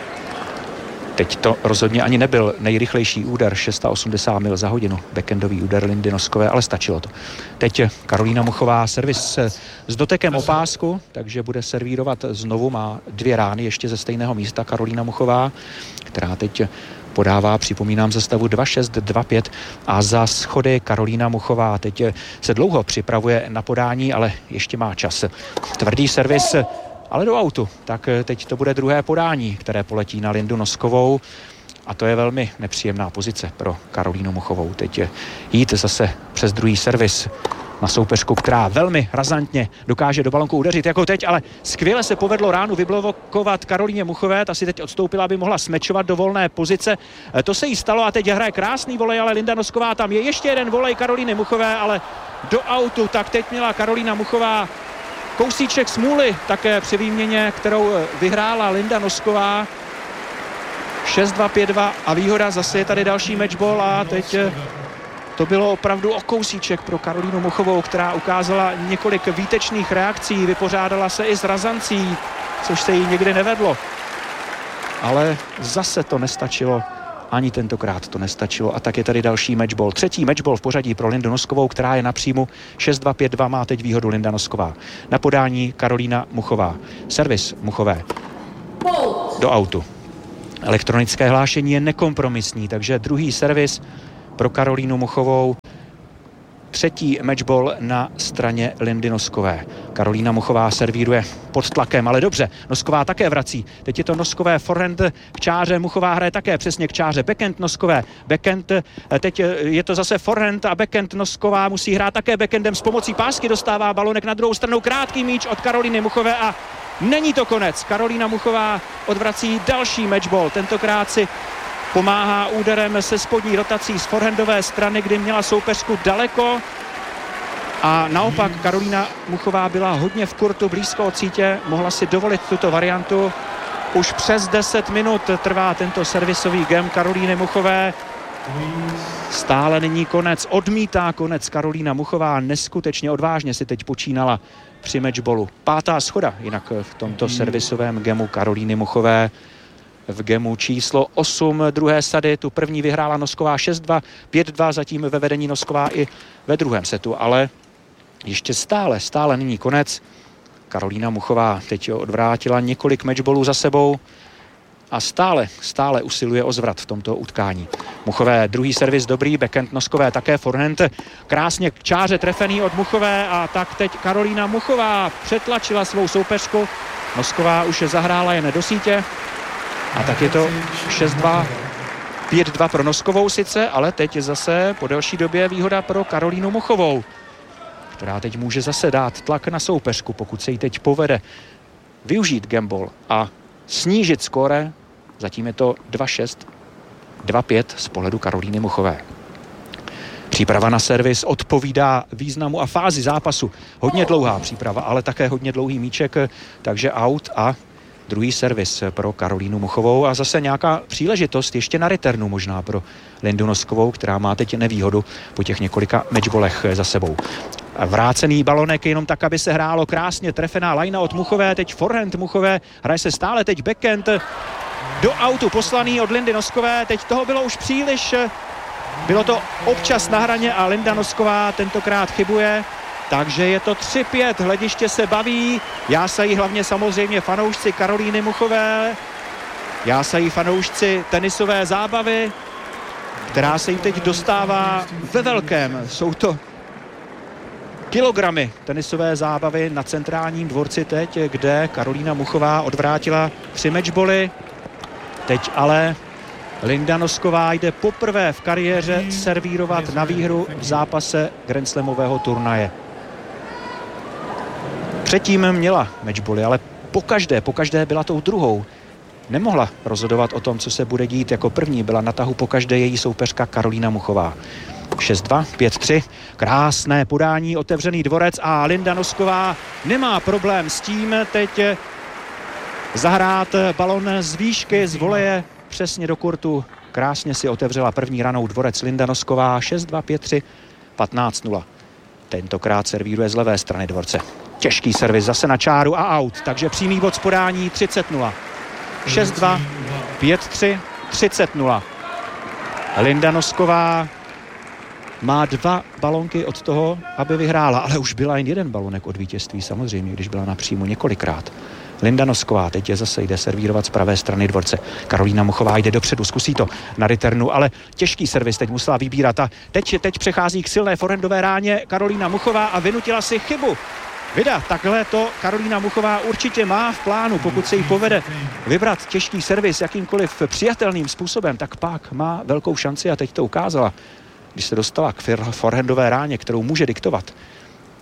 Teď to rozhodně ani nebyl nejrychlejší úder, 680 mil za hodinu, backendový úder Lindy Noskové, ale stačilo to. Teď Karolína Muchová servis s dotekem o pásku, takže bude servírovat znovu, má 2 rány ještě ze stejného místa Karolína Muchová, která teď podává, připomínám, za stavu 2-6, 2-5 a za schody Karolína Muchová teď se dlouho připravuje na podání, ale ještě má čas. Tvrdý servis, ale do autu. Tak teď to bude druhé podání, které poletí na Lindu Noskovou a to je velmi nepříjemná pozice pro Karolínu Muchovou. Teď jít zase přes druhý servis na soupeřku, která velmi razantně dokáže do balonku udeřit jako teď, ale skvěle se povedlo ránu vyblokovat Karolíně Muchové, ta si teď odstoupila, aby mohla smečovat do volné pozice. To se jí stalo a teď hraje krásný volej, ale Linda Nosková, tam je ještě jeden volej Karolíny Muchové, ale do autu, tak teď měla Karolína Muchová kousíček smůly také při výměně, kterou vyhrála Linda Nosková. 6-2, 5-2 a výhoda, zase je tady další matchball a teď to bylo opravdu o kousíček pro Karolínu Muchovou, která ukázala několik výtečných reakcí, vypořádala se i s razancí, což se jí nikdy nevedlo. Ale zase to nestačilo, ani tentokrát to nestačilo a tak je tady další matchball. Třetí matchball v pořadí pro Lindu Noskovou, která je na příjmu 6-2, 5-2, má teď výhodu Linda Nosková. Na podání Karolína Muchová. Servis Muchové. Do autu. Elektronické hlášení je nekompromisní, takže druhý servis pro Karolínu Muchovou. Třetí matchball na straně Lindy Noskové. Karolína Muchová servíruje pod tlakem, ale dobře. Nosková také vrací. Teď je to Noskové forehand k čáře. Muchová hraje také přesně k čáře. Backhand Noskové. Backhand, teď je to zase forehand a backhand Nosková musí hrát také backhandem. S pomocí pásky dostává balonek na druhou stranu. Krátký míč od Karolíny Muchové a není to konec. Karolína Muchová odvrací další matchball. Tentokrát si pomáhá úderem se spodní rotací z forehandové strany, kdy měla soupeřku daleko. A naopak Karolína Muchová byla hodně v kurtu, blízko od sítě, mohla si dovolit tuto variantu. Už přes 10 minut trvá tento servisový game Karolíny Muchové. Stále není konec, odmítá konec Karolína Muchová, neskutečně odvážně si teď počínala při matchballu. 5. schoda jinak v tomto servisovém gamu Karolíny Muchové. V gemu číslo 8 druhé sady, tu první vyhrála Nosková 6-2, 5-2, zatím ve vedení Nosková i ve druhém setu, ale ještě stále není konec. Karolína Muchová teď odvrátila několik matchballů za sebou a stále usiluje o zvrat v tomto utkání. Muchové druhý servis dobrý, backhand Noskové také forehand, krásně k čáře trefený od Muchové a tak teď Karolína Muchová přetlačila svou soupeřku. Nosková už zahrála jen do sítě. A tak je to 6-2, 5-2 pro Noskovou sice, ale teď je zase po delší době výhoda pro Karolínu Muchovou, která teď může zase dát tlak na soupeřku, pokud se jí teď povede využít gamble a snížit skóre. Zatím je to 2-6, 2-5 z pohledu Karolíny Muchové. Příprava na servis odpovídá významu a fázi zápasu. Hodně dlouhá příprava, ale také hodně dlouhý míček, takže out a druhý servis pro Karolínu Muchovou a zase nějaká příležitost ještě na returnu možná pro Lindu Noskovou, která má teď nevýhodu po těch několika matchballech za sebou. Vrácený balonek jenom tak, aby se hrálo krásně, trefená lajna od Muchové, teď forehand Muchové, hraje se stále teď backhand do autu poslaný od Lindy Noskové, teď toho bylo už příliš, bylo to občas na hraně a Linda Nosková tentokrát chybuje. Takže je to 3-5, hlediště se baví, jásají hlavně samozřejmě fanoušci Karolíny Muchové, jásají fanoušci tenisové zábavy, která se jim teď dostává ve velkém. Jsou to kilogramy tenisové zábavy na centrálním dvorci teď, kde Karolína Muchová odvrátila 3 matchbally. Teď ale Linda Nosková jde poprvé v kariéře servírovat na výhru v zápase grandslamového turnaje. Předtím měla matchbally, ale pokaždé byla tou druhou. Nemohla rozhodovat o tom, co se bude dít jako první. Byla na tahu pokaždé její soupeřka Karolína Muchová. 6-2, 5-3, krásné podání, otevřený dvorec a Linda Nosková nemá problém s tím teď zahrát balon z výšky, z voleje přesně do kurtu. Krásně si otevřela první ranou dvorec Linda Nosková, 6-2, 5-3, 15-0. Tentokrát servíruje z levé strany dvorce. Těžký servis zase na čáru a out, takže přímý bod z podání 30-0. 6-2, 5-3, 30-0. Linda Nosková má 2 balonky od toho, aby vyhrála, ale už byla jen jeden balonek od vítězství samozřejmě, když byla na příjmu několikrát. Linda Nosková teď jde servírovat z pravé strany dvorce. Karolína Muchová jde dopředu, zkusí to na returnu, ale těžký servis teď musela vybírat a teď přechází k silné forehandové ráně Karolína Muchová a vynutila si chybu. Vida, takhle to Karolína Muchová určitě má v plánu, pokud se jí povede vybrat těžký servis jakýmkoliv přijatelným způsobem, tak pak má velkou šanci a teď to ukázala, když se dostala k forehandové ráně, kterou může diktovat.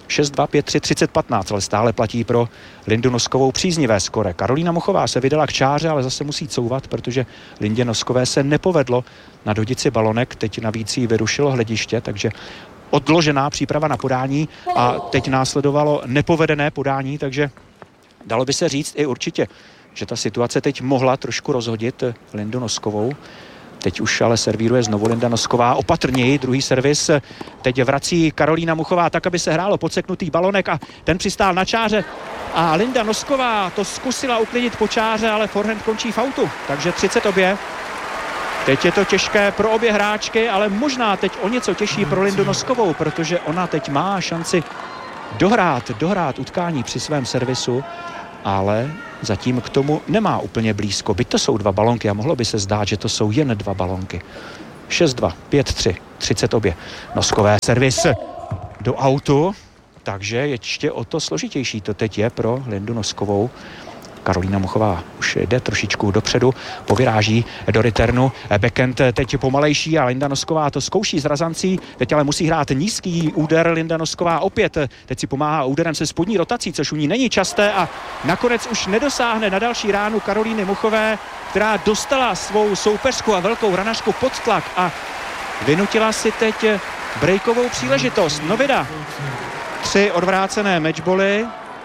6-2, 5-3, 30-15, ale stále platí pro Lindu Noskovou příznivé skore. Karolína Muchová se vydala k čáře, ale zase musí couvat, protože Lindě Noskové se nepovedlo nadhodit si balonek, teď navíc jí vyrušilo hlediště, takže odložená příprava na podání a teď následovalo nepovedené podání, takže dalo by se říct i určitě, že ta situace teď mohla trošku rozhodit Lindu Noskovou. Teď už ale servíruje znovu Linda Nosková, opatrněji, druhý servis. Teď vrací Karolína Muchová tak, aby se hrálo podseknutý balonek a ten přistál na čáře. A Linda Nosková to zkusila uklidit po čáře, ale forehand končí v autu, takže 30 obě. Teď je to těžké pro obě hráčky, ale možná teď o něco těžší pro Lindu Noskovou, protože ona teď má šanci dohrát utkání při svém servisu, ale zatím k tomu nemá úplně blízko. Byť to jsou 2 balonky a mohlo by se zdát, že to jsou jen 2 balonky. 6-2, 5-3, 30 obě. Noskové servis do autu, takže ještě o to složitější to teď je pro Lindu Noskovou. Karolína Muchová už jde trošičku dopředu, povyráží do returnu. Backhand teď pomalejší a Linda Nosková to zkouší z razancí. Teď ale musí hrát nízký úder. Linda Nosková opět teď si pomáhá úderem se spodní rotací, což u ní není časté a nakonec už nedosáhne na další ránu Karolíny Muchové, která dostala svou soupeřku a velkou hranařku pod tlak a vynutila si teď breakovou příležitost. Novida. 3 odvrácené matchboly.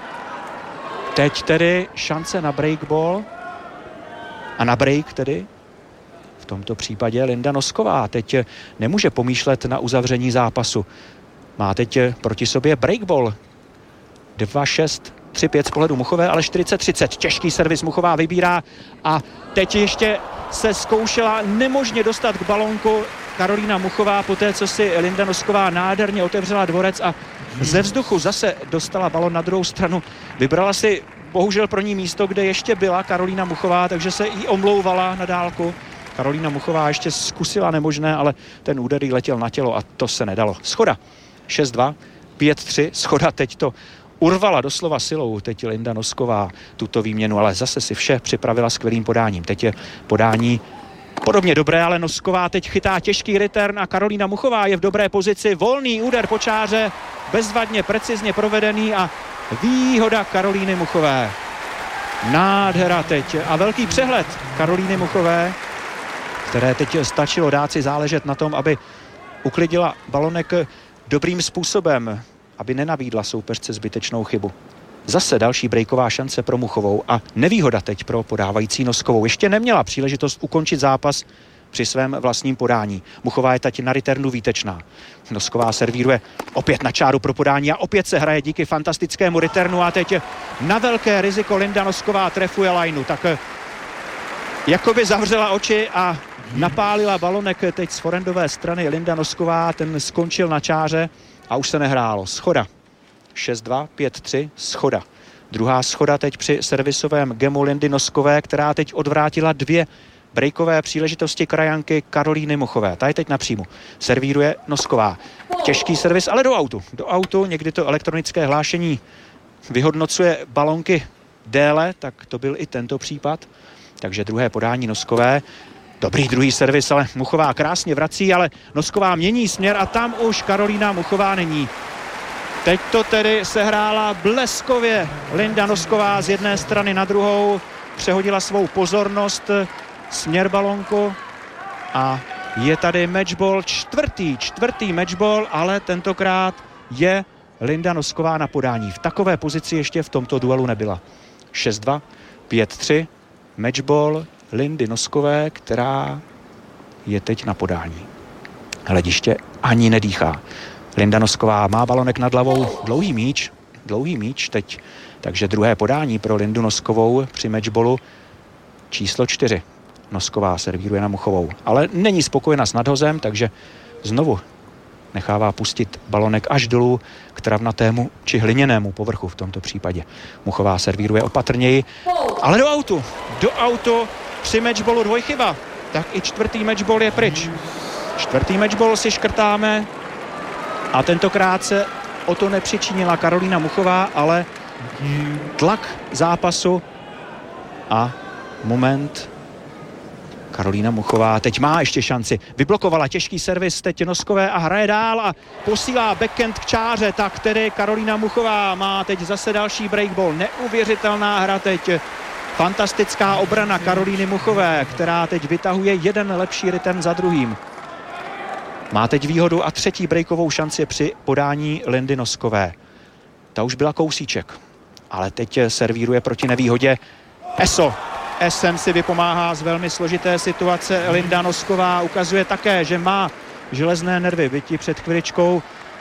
Teď tedy šance na breakball a na break tedy. V tomto případě Linda Nosková teď nemůže pomýšlet na uzavření zápasu. Má teď proti sobě breakball. 2-6, 3-5 z pohledu Muchové, ale 40-30. Těžký servis Muchová vybírá a teď ještě se zkoušela nemožně dostat k balonku Karolína Muchová, poté co si Linda Nosková nádherně otevřela dvorec a ze vzduchu zase dostala balon na druhou stranu. Vybrala si bohužel pro ní místo, kde ještě byla Karolína Muchová, takže se jí omlouvala na dálku. Karolína Muchová ještě zkusila nemožné, ale ten úder jí letěl na tělo a to se nedalo. Schoda 6-2, 5-3, schoda teď to urvala doslova silou teď Linda Nosková tuto výměnu, ale zase si vše připravila skvělým podáním. Teď je podání podobně dobré, ale Nosková teď chytá těžký return a Karolína Muchová je v dobré pozici. Volný úder po čáře, bezvadně, precizně provedený a výhoda Karolíny Muchové. Nádhera teď a velký přehled Karolíny Muchové, které teď stačilo dát si záležet na tom, aby uklidila balonek dobrým způsobem, aby nenabídla soupeřce zbytečnou chybu. Zase další breaková šance pro Muchovou a nevýhoda teď pro podávající Noskovou. Ještě neměla příležitost ukončit zápas při svém vlastním podání. Muchová je teď na returnu výtečná. Nosková servíruje opět na čáru pro podání a opět se hraje díky fantastickému returnu a teď na velké riziko Linda Nosková trefuje lineu. Tak jakoby zavřela oči a napálila balonek teď z forehandové strany Linda Nosková. Ten skončil na čáře a už se nehrálo. Schoda 6-2, 5-3, schoda. Druhá schoda teď při servisovém gemu Lindy Noskové, která teď odvrátila 2 breakové příležitosti krajanky Karolíny Muchové. Ta je teď napřímo. Servíruje Nosková. Těžký servis, ale do autu. Do autu, někdy to elektronické hlášení vyhodnocuje balonky déle, tak to byl i tento případ. Takže druhé podání Noskové. Dobrý druhý servis, ale Muchová krásně vrací, ale Nosková mění směr a tam už Karolína Muchová není. Teď to tedy sehrála bleskově Linda Nosková z jedné strany na druhou. Přehodila svou pozornost směr balonku a je tady matchball, čtvrtý matchball, ale tentokrát je Linda Nosková na podání. V takové pozici ještě v tomto duelu nebyla. 6-2, 5-3, matchball Lindy Noskové, která je teď na podání. Hlediště ani nedýchá. Linda Nosková má balonek nad hlavou, dlouhý míč teď, takže druhé podání pro Lindu Noskovou při matchballu číslo 4. Nosková servíruje na Muchovou, ale není spokojena s nadhozem, takže znovu nechává pustit balonek až dolů k travnatému či hliněnému povrchu v tomto případě. Muchová servíruje opatrněji, ale do autu při matchballu dvojchyba, tak i čtvrtý matchball je pryč. Čtvrtý matchball si škrtáme a tentokrát se o to nepřičinila Karolína Muchová, ale tlak zápasu a moment, Karolína Muchová teď má ještě šanci. Vyblokovala těžký servis teď Noskové a hraje dál a posílá backhand k čáře. Tak tedy Karolína Muchová má teď zase další breakball. Neuvěřitelná hra teď. Fantastická obrana Karolíny Muchové, která teď vytahuje jeden lepší return za druhým. Má teď výhodu a třetí breakovou šanci při podání Lindy Noskové. Ta už byla kousíček, ale teď servíruje proti nevýhodě Eso. Esem si vypomáhá z velmi složité situace. Linda Nosková ukazuje také, že má železné nervy. Byť ji před chviličkou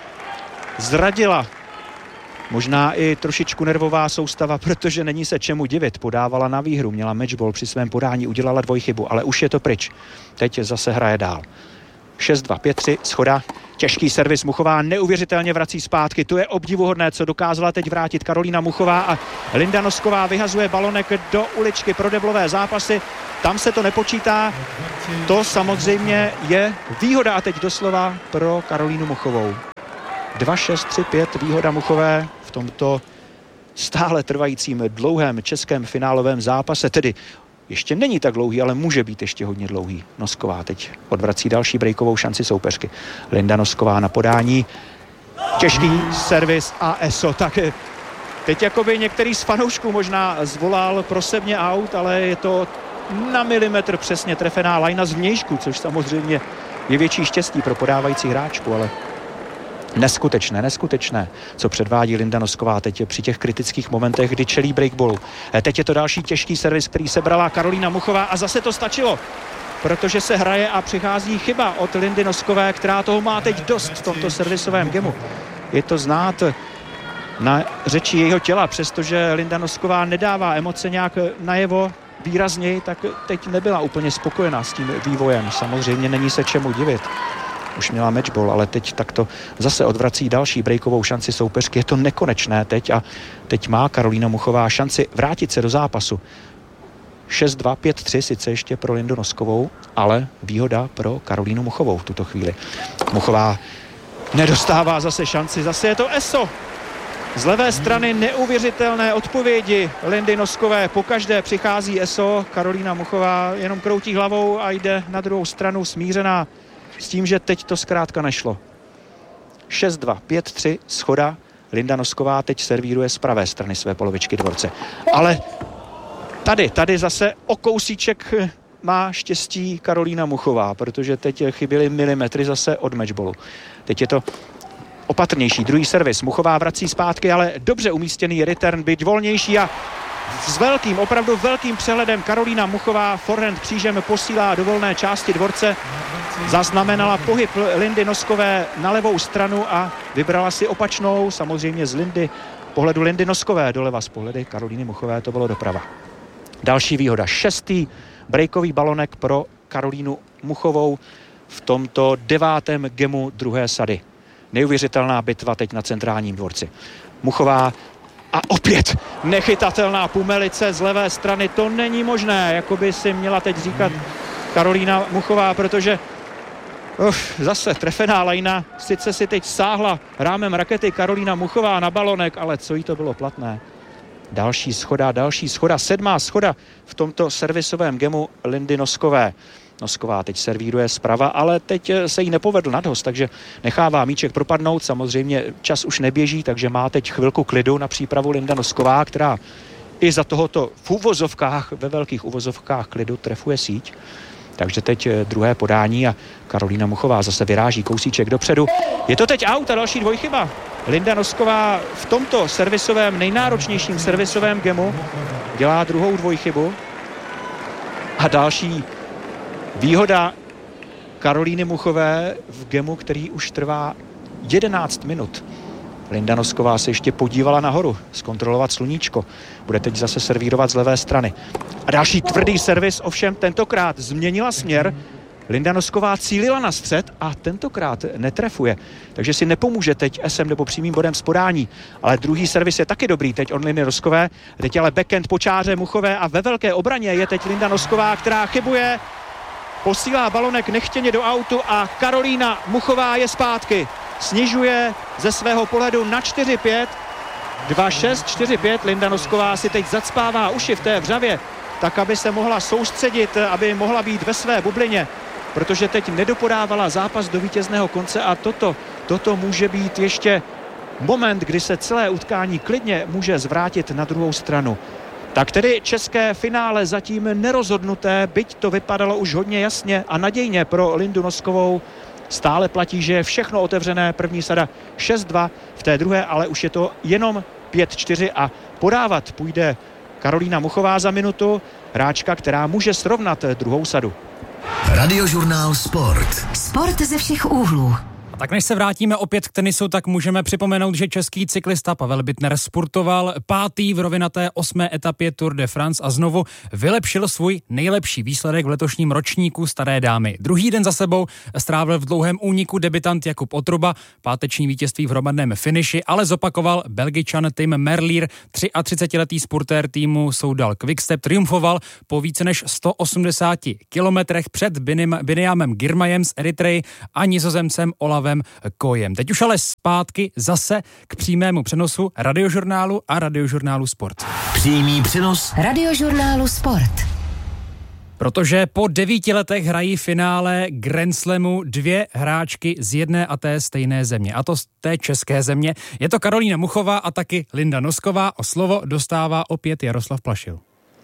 zradila možná i trošičku nervová soustava, protože není se čemu divit. Podávala na výhru, měla matchball při svém podání, udělala dvojchybu, ale už je to pryč. Teď zase hraje dál. 6-2, 5-3, schoda. Těžký servis Muchová neuvěřitelně vrací zpátky. To je obdivuhodné, co dokázala teď vrátit Karolína Muchová a Linda Nosková vyhazuje balonek do uličky pro deblové zápasy. Tam se to nepočítá. To samozřejmě je výhoda a teď doslova pro Karolínu Muchovou. 2-6-3-5 výhoda Muchové v tomto stále trvajícím dlouhém českém finálovém zápase, tedy ještě není tak dlouhý, ale může být ještě hodně dlouhý. Nosková teď odvrací další breakovou šanci soupeřky. Linda Nosková na podání. Těžký servis a Eso. Tak teď jakoby některý z fanoušků možná zvolal prosebně out, ale je to na milimetr přesně trefená lajna z vnějšku, což samozřejmě je větší štěstí pro podávající hráčku, ale neskutečné, co předvádí Linda Nosková teď při těch kritických momentech, kdy čelí breakballu. Teď je to další těžký servis, který sebrala Karolína Muchová a zase to stačilo, protože se hraje a přichází chyba od Lindy Noskové, která toho má teď dost v tomto servisovém gemu. Je to znát na řeči jejího těla, přestože Linda Nosková nedává emoce nějak najevo výrazněji, tak teď nebyla úplně spokojená s tím vývojem. Samozřejmě není se čemu divit. Už měla matchball, ale teď takto zase odvrací další breakovou šanci soupeřky. Je to nekonečné teď a teď má Karolína Muchová šanci vrátit se do zápasu. 6-2, 5-3 sice ještě pro Lindu Noskovou, ale výhoda pro Karolínu Muchovou v tuto chvíli. Muchová nedostává zase šanci, zase je to Eso. Z levé strany neuvěřitelné odpovědi Lindy Noskové. Pokaždé přichází Eso, Karolína Muchová jenom kroutí hlavou a jde na druhou stranu smířená s tím, že teď to zkrátka nešlo. 6-2, 5-3, schoda. Linda Nosková teď servíruje z pravé strany své polovičky dvorce. Ale tady zase o kousíček má štěstí Karolína Muchová, protože teď chyběly milimetry zase od matchballu. Teď je to opatrnější. Druhý servis. Muchová vrací zpátky, ale dobře umístěný return, byť volnější a s velkým, opravdu velkým přehledem Karolína Muchová forehand křížem posílá do volné části dvorce. Zaznamenala pohyb Lindy Noskové na levou stranu a vybrala si opačnou, samozřejmě z pohledu Lindy Noskové doleva, z pohledu Karolíny Muchové to bylo doprava. Další výhoda, 6. breakový balonek pro Karolínu Muchovou v tomto 9. gemu druhé sady. Neuvěřitelná bitva teď na centrálním dvorci. Muchová a opět nechytatelná pumelice z levé strany. To není možné, jako by si měla teď říkat Karolína Muchová, protože zase trefená lajna. Sice si teď sáhla rámem rakety Karolína Muchová na balonek, ale co jí to bylo platné. Další schoda, 7. schoda v tomto servisovém gemu Lindy Noskové. Nosková teď servíruje zprava, ale teď se jí nepovedl nadhost, takže nechává míček propadnout. Samozřejmě čas už neběží, takže má teď chvilku klidu na přípravu Linda Nosková, která i za tohoto v uvozovkách, ve velkých uvozovkách klidu trefuje síť. Takže teď druhé podání a Karolína Muchová zase vyráží kousíček dopředu. Je to teď out a další dvojchyba. Linda Nosková v tomto servisovém, nejnáročnějším servisovém gemu dělá druhou dvojchybu. A další výhoda Karolíny Muchové v gemu, který už trvá 11 minut. Linda Nosková se ještě podívala nahoru, zkontrolovat sluníčko. Bude teď zase servírovat z levé strany. A další tvrdý servis, ovšem tentokrát změnila směr. Linda Nosková cílila na střed a tentokrát netrefuje. Takže si nepomůže teď SM nebo přímým bodem z podání. Ale druhý servis je taky dobrý teď od Lindy Noskové. Teď ale backhand po čáře Muchové a ve velké obraně je teď Linda Nosková, která chybuje. Posílá balonek nechtěně do autu a Karolína Muchová je zpátky. Snižuje ze svého pohledu na 4-5. 2-6, 4-5. Linda Nosková si teď zacpává uši v té vřavě tak aby se mohla soustředit, aby mohla být ve své bublině, protože teď nedopodávala zápas do vítězného konce a toto může být ještě moment, kdy se celé utkání klidně může zvrátit na druhou stranu. Tak tedy české finále zatím nerozhodnuté, byť to vypadalo už hodně jasně a nadějně pro Lindu Noskovou. Stále platí, že je všechno otevřené, první sada 6-2, v té druhé ale už je to jenom 5-4 a podávat půjde Karolína Muchová za minutu, hráčka, která může srovnat druhou sadu. Radiožurnál Sport. Sport ze všech úhlů. A tak než se vrátíme opět k tenisu, tak můžeme připomenout, že český cyklista Pavel Bittner spurtoval 5. v rovinaté 8. etapě Tour de France a znovu vylepšil svůj nejlepší výsledek v letošním ročníku staré dámy. Druhý den za sebou strávil v dlouhém úniku debutant Jakub Otruba, páteční vítězství v hromadném finiši, ale zopakoval Belgičan Tim Merlier, 33letý spurtér týmu Soudal Quickstep, triumfoval po více než 180 kilometrech před Binyamem Girmayem z Eritreji a Nizozemcem Olavem Kojem. Teď už ale zpátky zase k přímému přenosu Radiožurnálu a Radiožurnálu Sport. Přímý přenos Radiožurnálu Sport. Protože po 9 letech hrají finále Grand Slamu 2 hráčky z jedné a té stejné země. A to z té české země. Je to Karolína Muchová a taky Linda Nosková. O slovo dostává opět Jaroslav Plašil.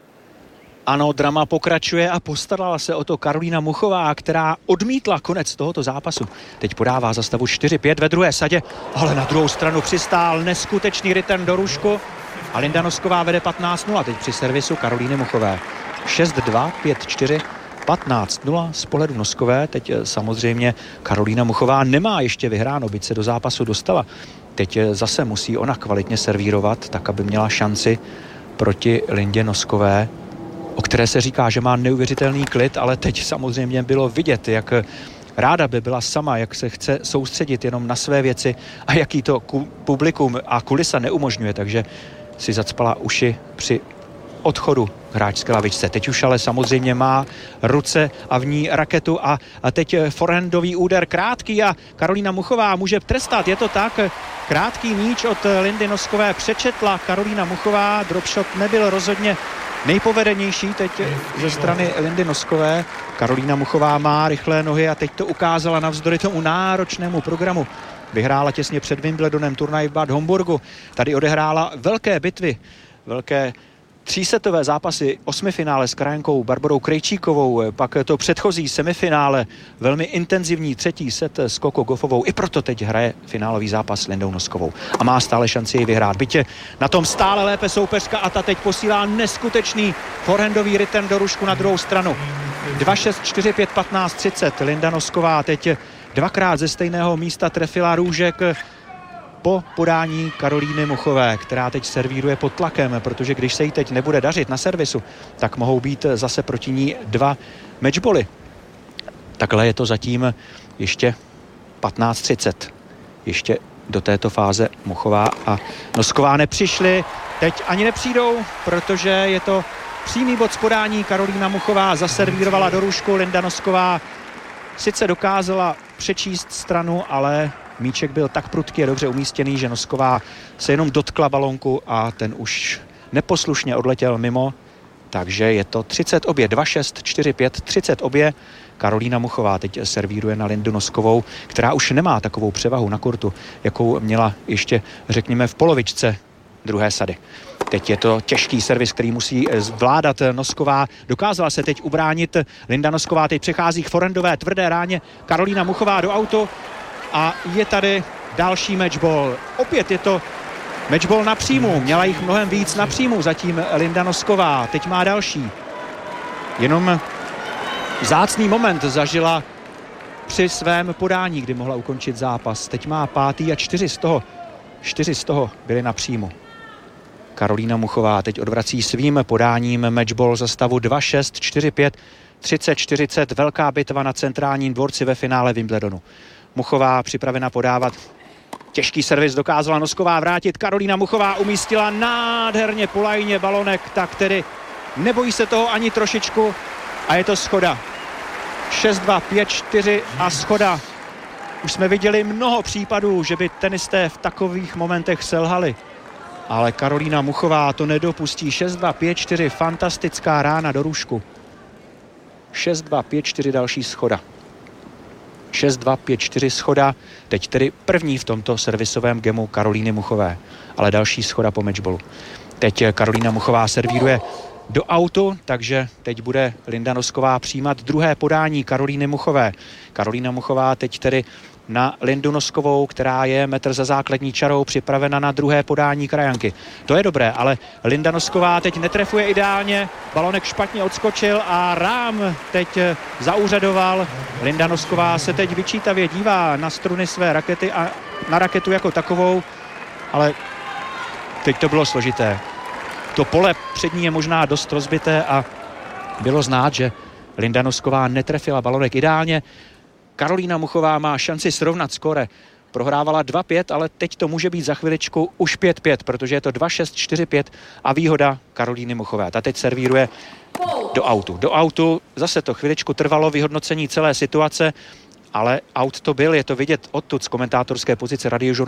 Ano, drama pokračuje a postarala se o to Karolína Muchová, která odmítla konec tohoto zápasu. Teď podává za stavu 4-5 ve druhé sadě, ale na druhou stranu přistál neskutečný return do rušku a Linda Nosková vede 15-0 teď při servisu Karolíny Muchové. 6-2, 5-4, 15-0 z pohledu Noskové. Teď samozřejmě Karolína Muchová nemá ještě vyhráno, byť se do zápasu dostala. Teď zase musí ona kvalitně servírovat, tak aby měla šanci proti Lindě Noskové, o které se říká, že má neuvěřitelný klid, ale teď samozřejmě bylo vidět, jak ráda by byla sama, jak se chce soustředit jenom na své věci a jaký to publikum a kulisa neumožňuje, takže si zacpala uši při odchodu hráčské lavičce. Teď už ale samozřejmě má ruce a v ní raketu a teď forehandový úder krátký a Karolína Muchová může trestat. Je to tak, krátký míč od Lindy Noskové přečetla Karolína Muchová, dropshot nebyl rozhodně nejpovedenější teď ze strany Lindy Noskové. Karolína Muchová má rychlé nohy a teď to ukázala navzdory tomu náročnému programu. Vyhrála těsně před Wimbledonem turnaj v Bad Homburgu. Tady odehrála velké bitvy, velké třísetové zápasy, 8. finále s krajankou Barborou Krejčíkovou, pak to předchozí semifinále, velmi intenzivní 3. set s Koko Goffovou. I proto teď hraje finálový zápas s Lindou Noskovou a má stále šanci ji vyhrát. Bytě na tom stále lépe soupeřka a ta teď posílá neskutečný forehandový return do rušku na druhou stranu. 2-6, 4-5, 15, 30. Linda Nosková teď dvakrát ze stejného místa trefila růžek po podání Karolíny Muchové, která teď servíruje pod tlakem, protože když se jí teď nebude dařit na servisu, tak mohou být zase proti ní 2 matchboly. Takhle je to zatím ještě 15:30. Ještě do této fáze Muchová a Nosková nepřišly. Teď ani nepřijdou, protože je to přímý bod z podání. Karolína Muchová zaservírovala do růžku, Linda Nosková sice dokázala přečíst stranu, ale míček byl tak prudký a dobře umístěný, že Nosková se jenom dotkla balonku a ten už neposlušně odletěl mimo. Takže je to 30 obě, 2-6, 4-5, 30 obě. Karolína Muchová teď servíruje na Lindu Noskovou, která už nemá takovou převahu na kurtu, jakou měla ještě, řekněme, v polovičce druhé sady. Teď je to těžký servis, který musí zvládat Nosková. Dokázala se teď ubránit Linda Nosková, teď přechází k forehandové tvrdé ráně. Karolína Muchová do autu a je tady další matchball. Opět je to matchball na příjmu. Měla jich mnohem víc na příjmu zatím Linda Nosková. Teď má další. Jenom vzácný moment zažila při svém podání, kdy mohla ukončit zápas. Teď má 5. a 4 z toho byly na příjmu. Karolína Muchová teď odvrací svým podáním matchball za stavu 2-6, 4-5, 30-40. Velká bitva na centrálním dvorci ve finále Wimbledonu. Muchová připravena podávat. Těžký servis dokázala Nosková vrátit. Karolína Muchová umístila nádherně po lajně balonek, tak tedy nebojí se toho ani trošičku a je to schoda. 6-2, 5-4 a schoda. Už jsme viděli mnoho případů, že by tenisté v takových momentech selhali. ale Karolína Muchová to nedopustí. 6-2, 5-4, fantastická rána do růžku. 6-2, 5-4, další schoda. 6-2, 5-4 schoda, teď tedy první v tomto servisovém gemu Karolíny Muchové, ale další schoda po matchballu. Teď Karolína Muchová servíruje do autu, takže teď bude Linda Nosková přijímat druhé podání Karolíny Muchové. Karolína Muchová teď tedy na Lindu Noskovou, která je metr za základní čarou, připravena na druhé podání krajanky. To je dobré, ale Linda Nosková teď netrefuje ideálně, balonek špatně odskočil a rám teď zaúřadoval. Linda Nosková se teď vyčítavě dívá na struny své rakety a na raketu jako takovou, ale teď to bylo složité. To pole před ní je možná dost rozbité a bylo znát, že Linda Nosková netrefila balonek ideálně. Karolína Muchová má šanci srovnat skóre. Prohrávala 2-5, ale teď to může být za chviličku už 5-5, protože je to 2-6, 4-5 a výhoda Karolíny Muchové. Ta teď servíruje do autu. Do autu zase to chviličku trvalo vyhodnocení celé situace, ale aut to byl, je to vidět odtud z komentátorské pozice Radiožurnálu.